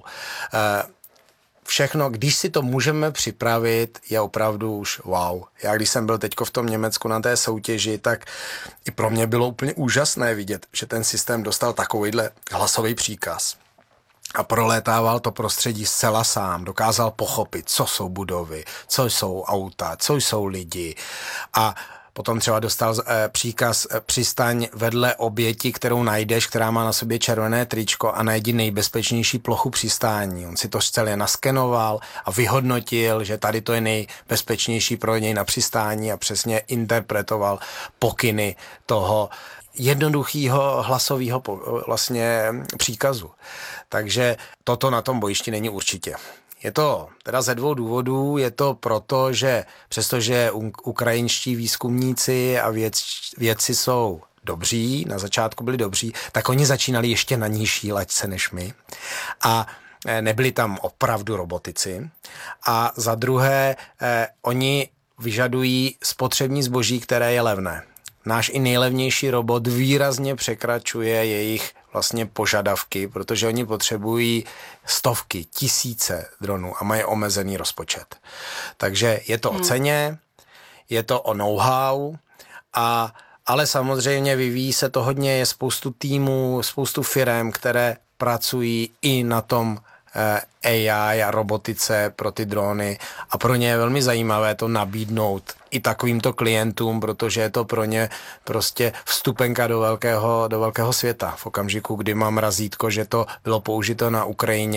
Všechno, když si to můžeme připravit, je opravdu už wow. Já když jsem byl teďko v tom Německu na té soutěži, tak i pro mě bylo úplně úžasné vidět, že ten systém dostal takovýhle hlasový příkaz. A prolétával to prostředí zcela sám, dokázal pochopit, co jsou budovy, co jsou auta, co jsou lidi. A potom třeba dostal eh, příkaz eh, přistaň vedle oběti, kterou najdeš, která má na sobě červené tričko a najdi nejbezpečnější plochu přistání. On si to celé naskenoval a vyhodnotil, že tady to je nejbezpečnější pro něj na přistání a přesně interpretoval pokyny toho jednoduchého hlasového vlastně příkazu. Takže toto na tom bojišti není určitě. Je to teda ze dvou důvodů. Je to proto, že přestože ukrajinští výzkumníci a věd, vědci jsou dobří, na začátku byli dobří, tak oni začínali ještě na nižší laťce než my. A nebyli tam opravdu robotici. A za druhé, eh, oni vyžadují spotřební zboží, které je levné. Náš i nejlevnější robot výrazně překračuje jejich vlastně požadavky, protože oni potřebují stovky, tisíce dronů a mají omezený rozpočet. Takže je to hmm. o ceně, je to o know-how, a, ale samozřejmě vyvíjí se to hodně, je spoustu týmů, spoustu firem, které pracují i na tom A I a robotice pro ty drony a pro ně je velmi zajímavé to nabídnout i takovýmto klientům, protože je to pro ně prostě vstupenka do velkého, do velkého světa. V okamžiku, kdy mám razítko, že to bylo použito na Ukrajině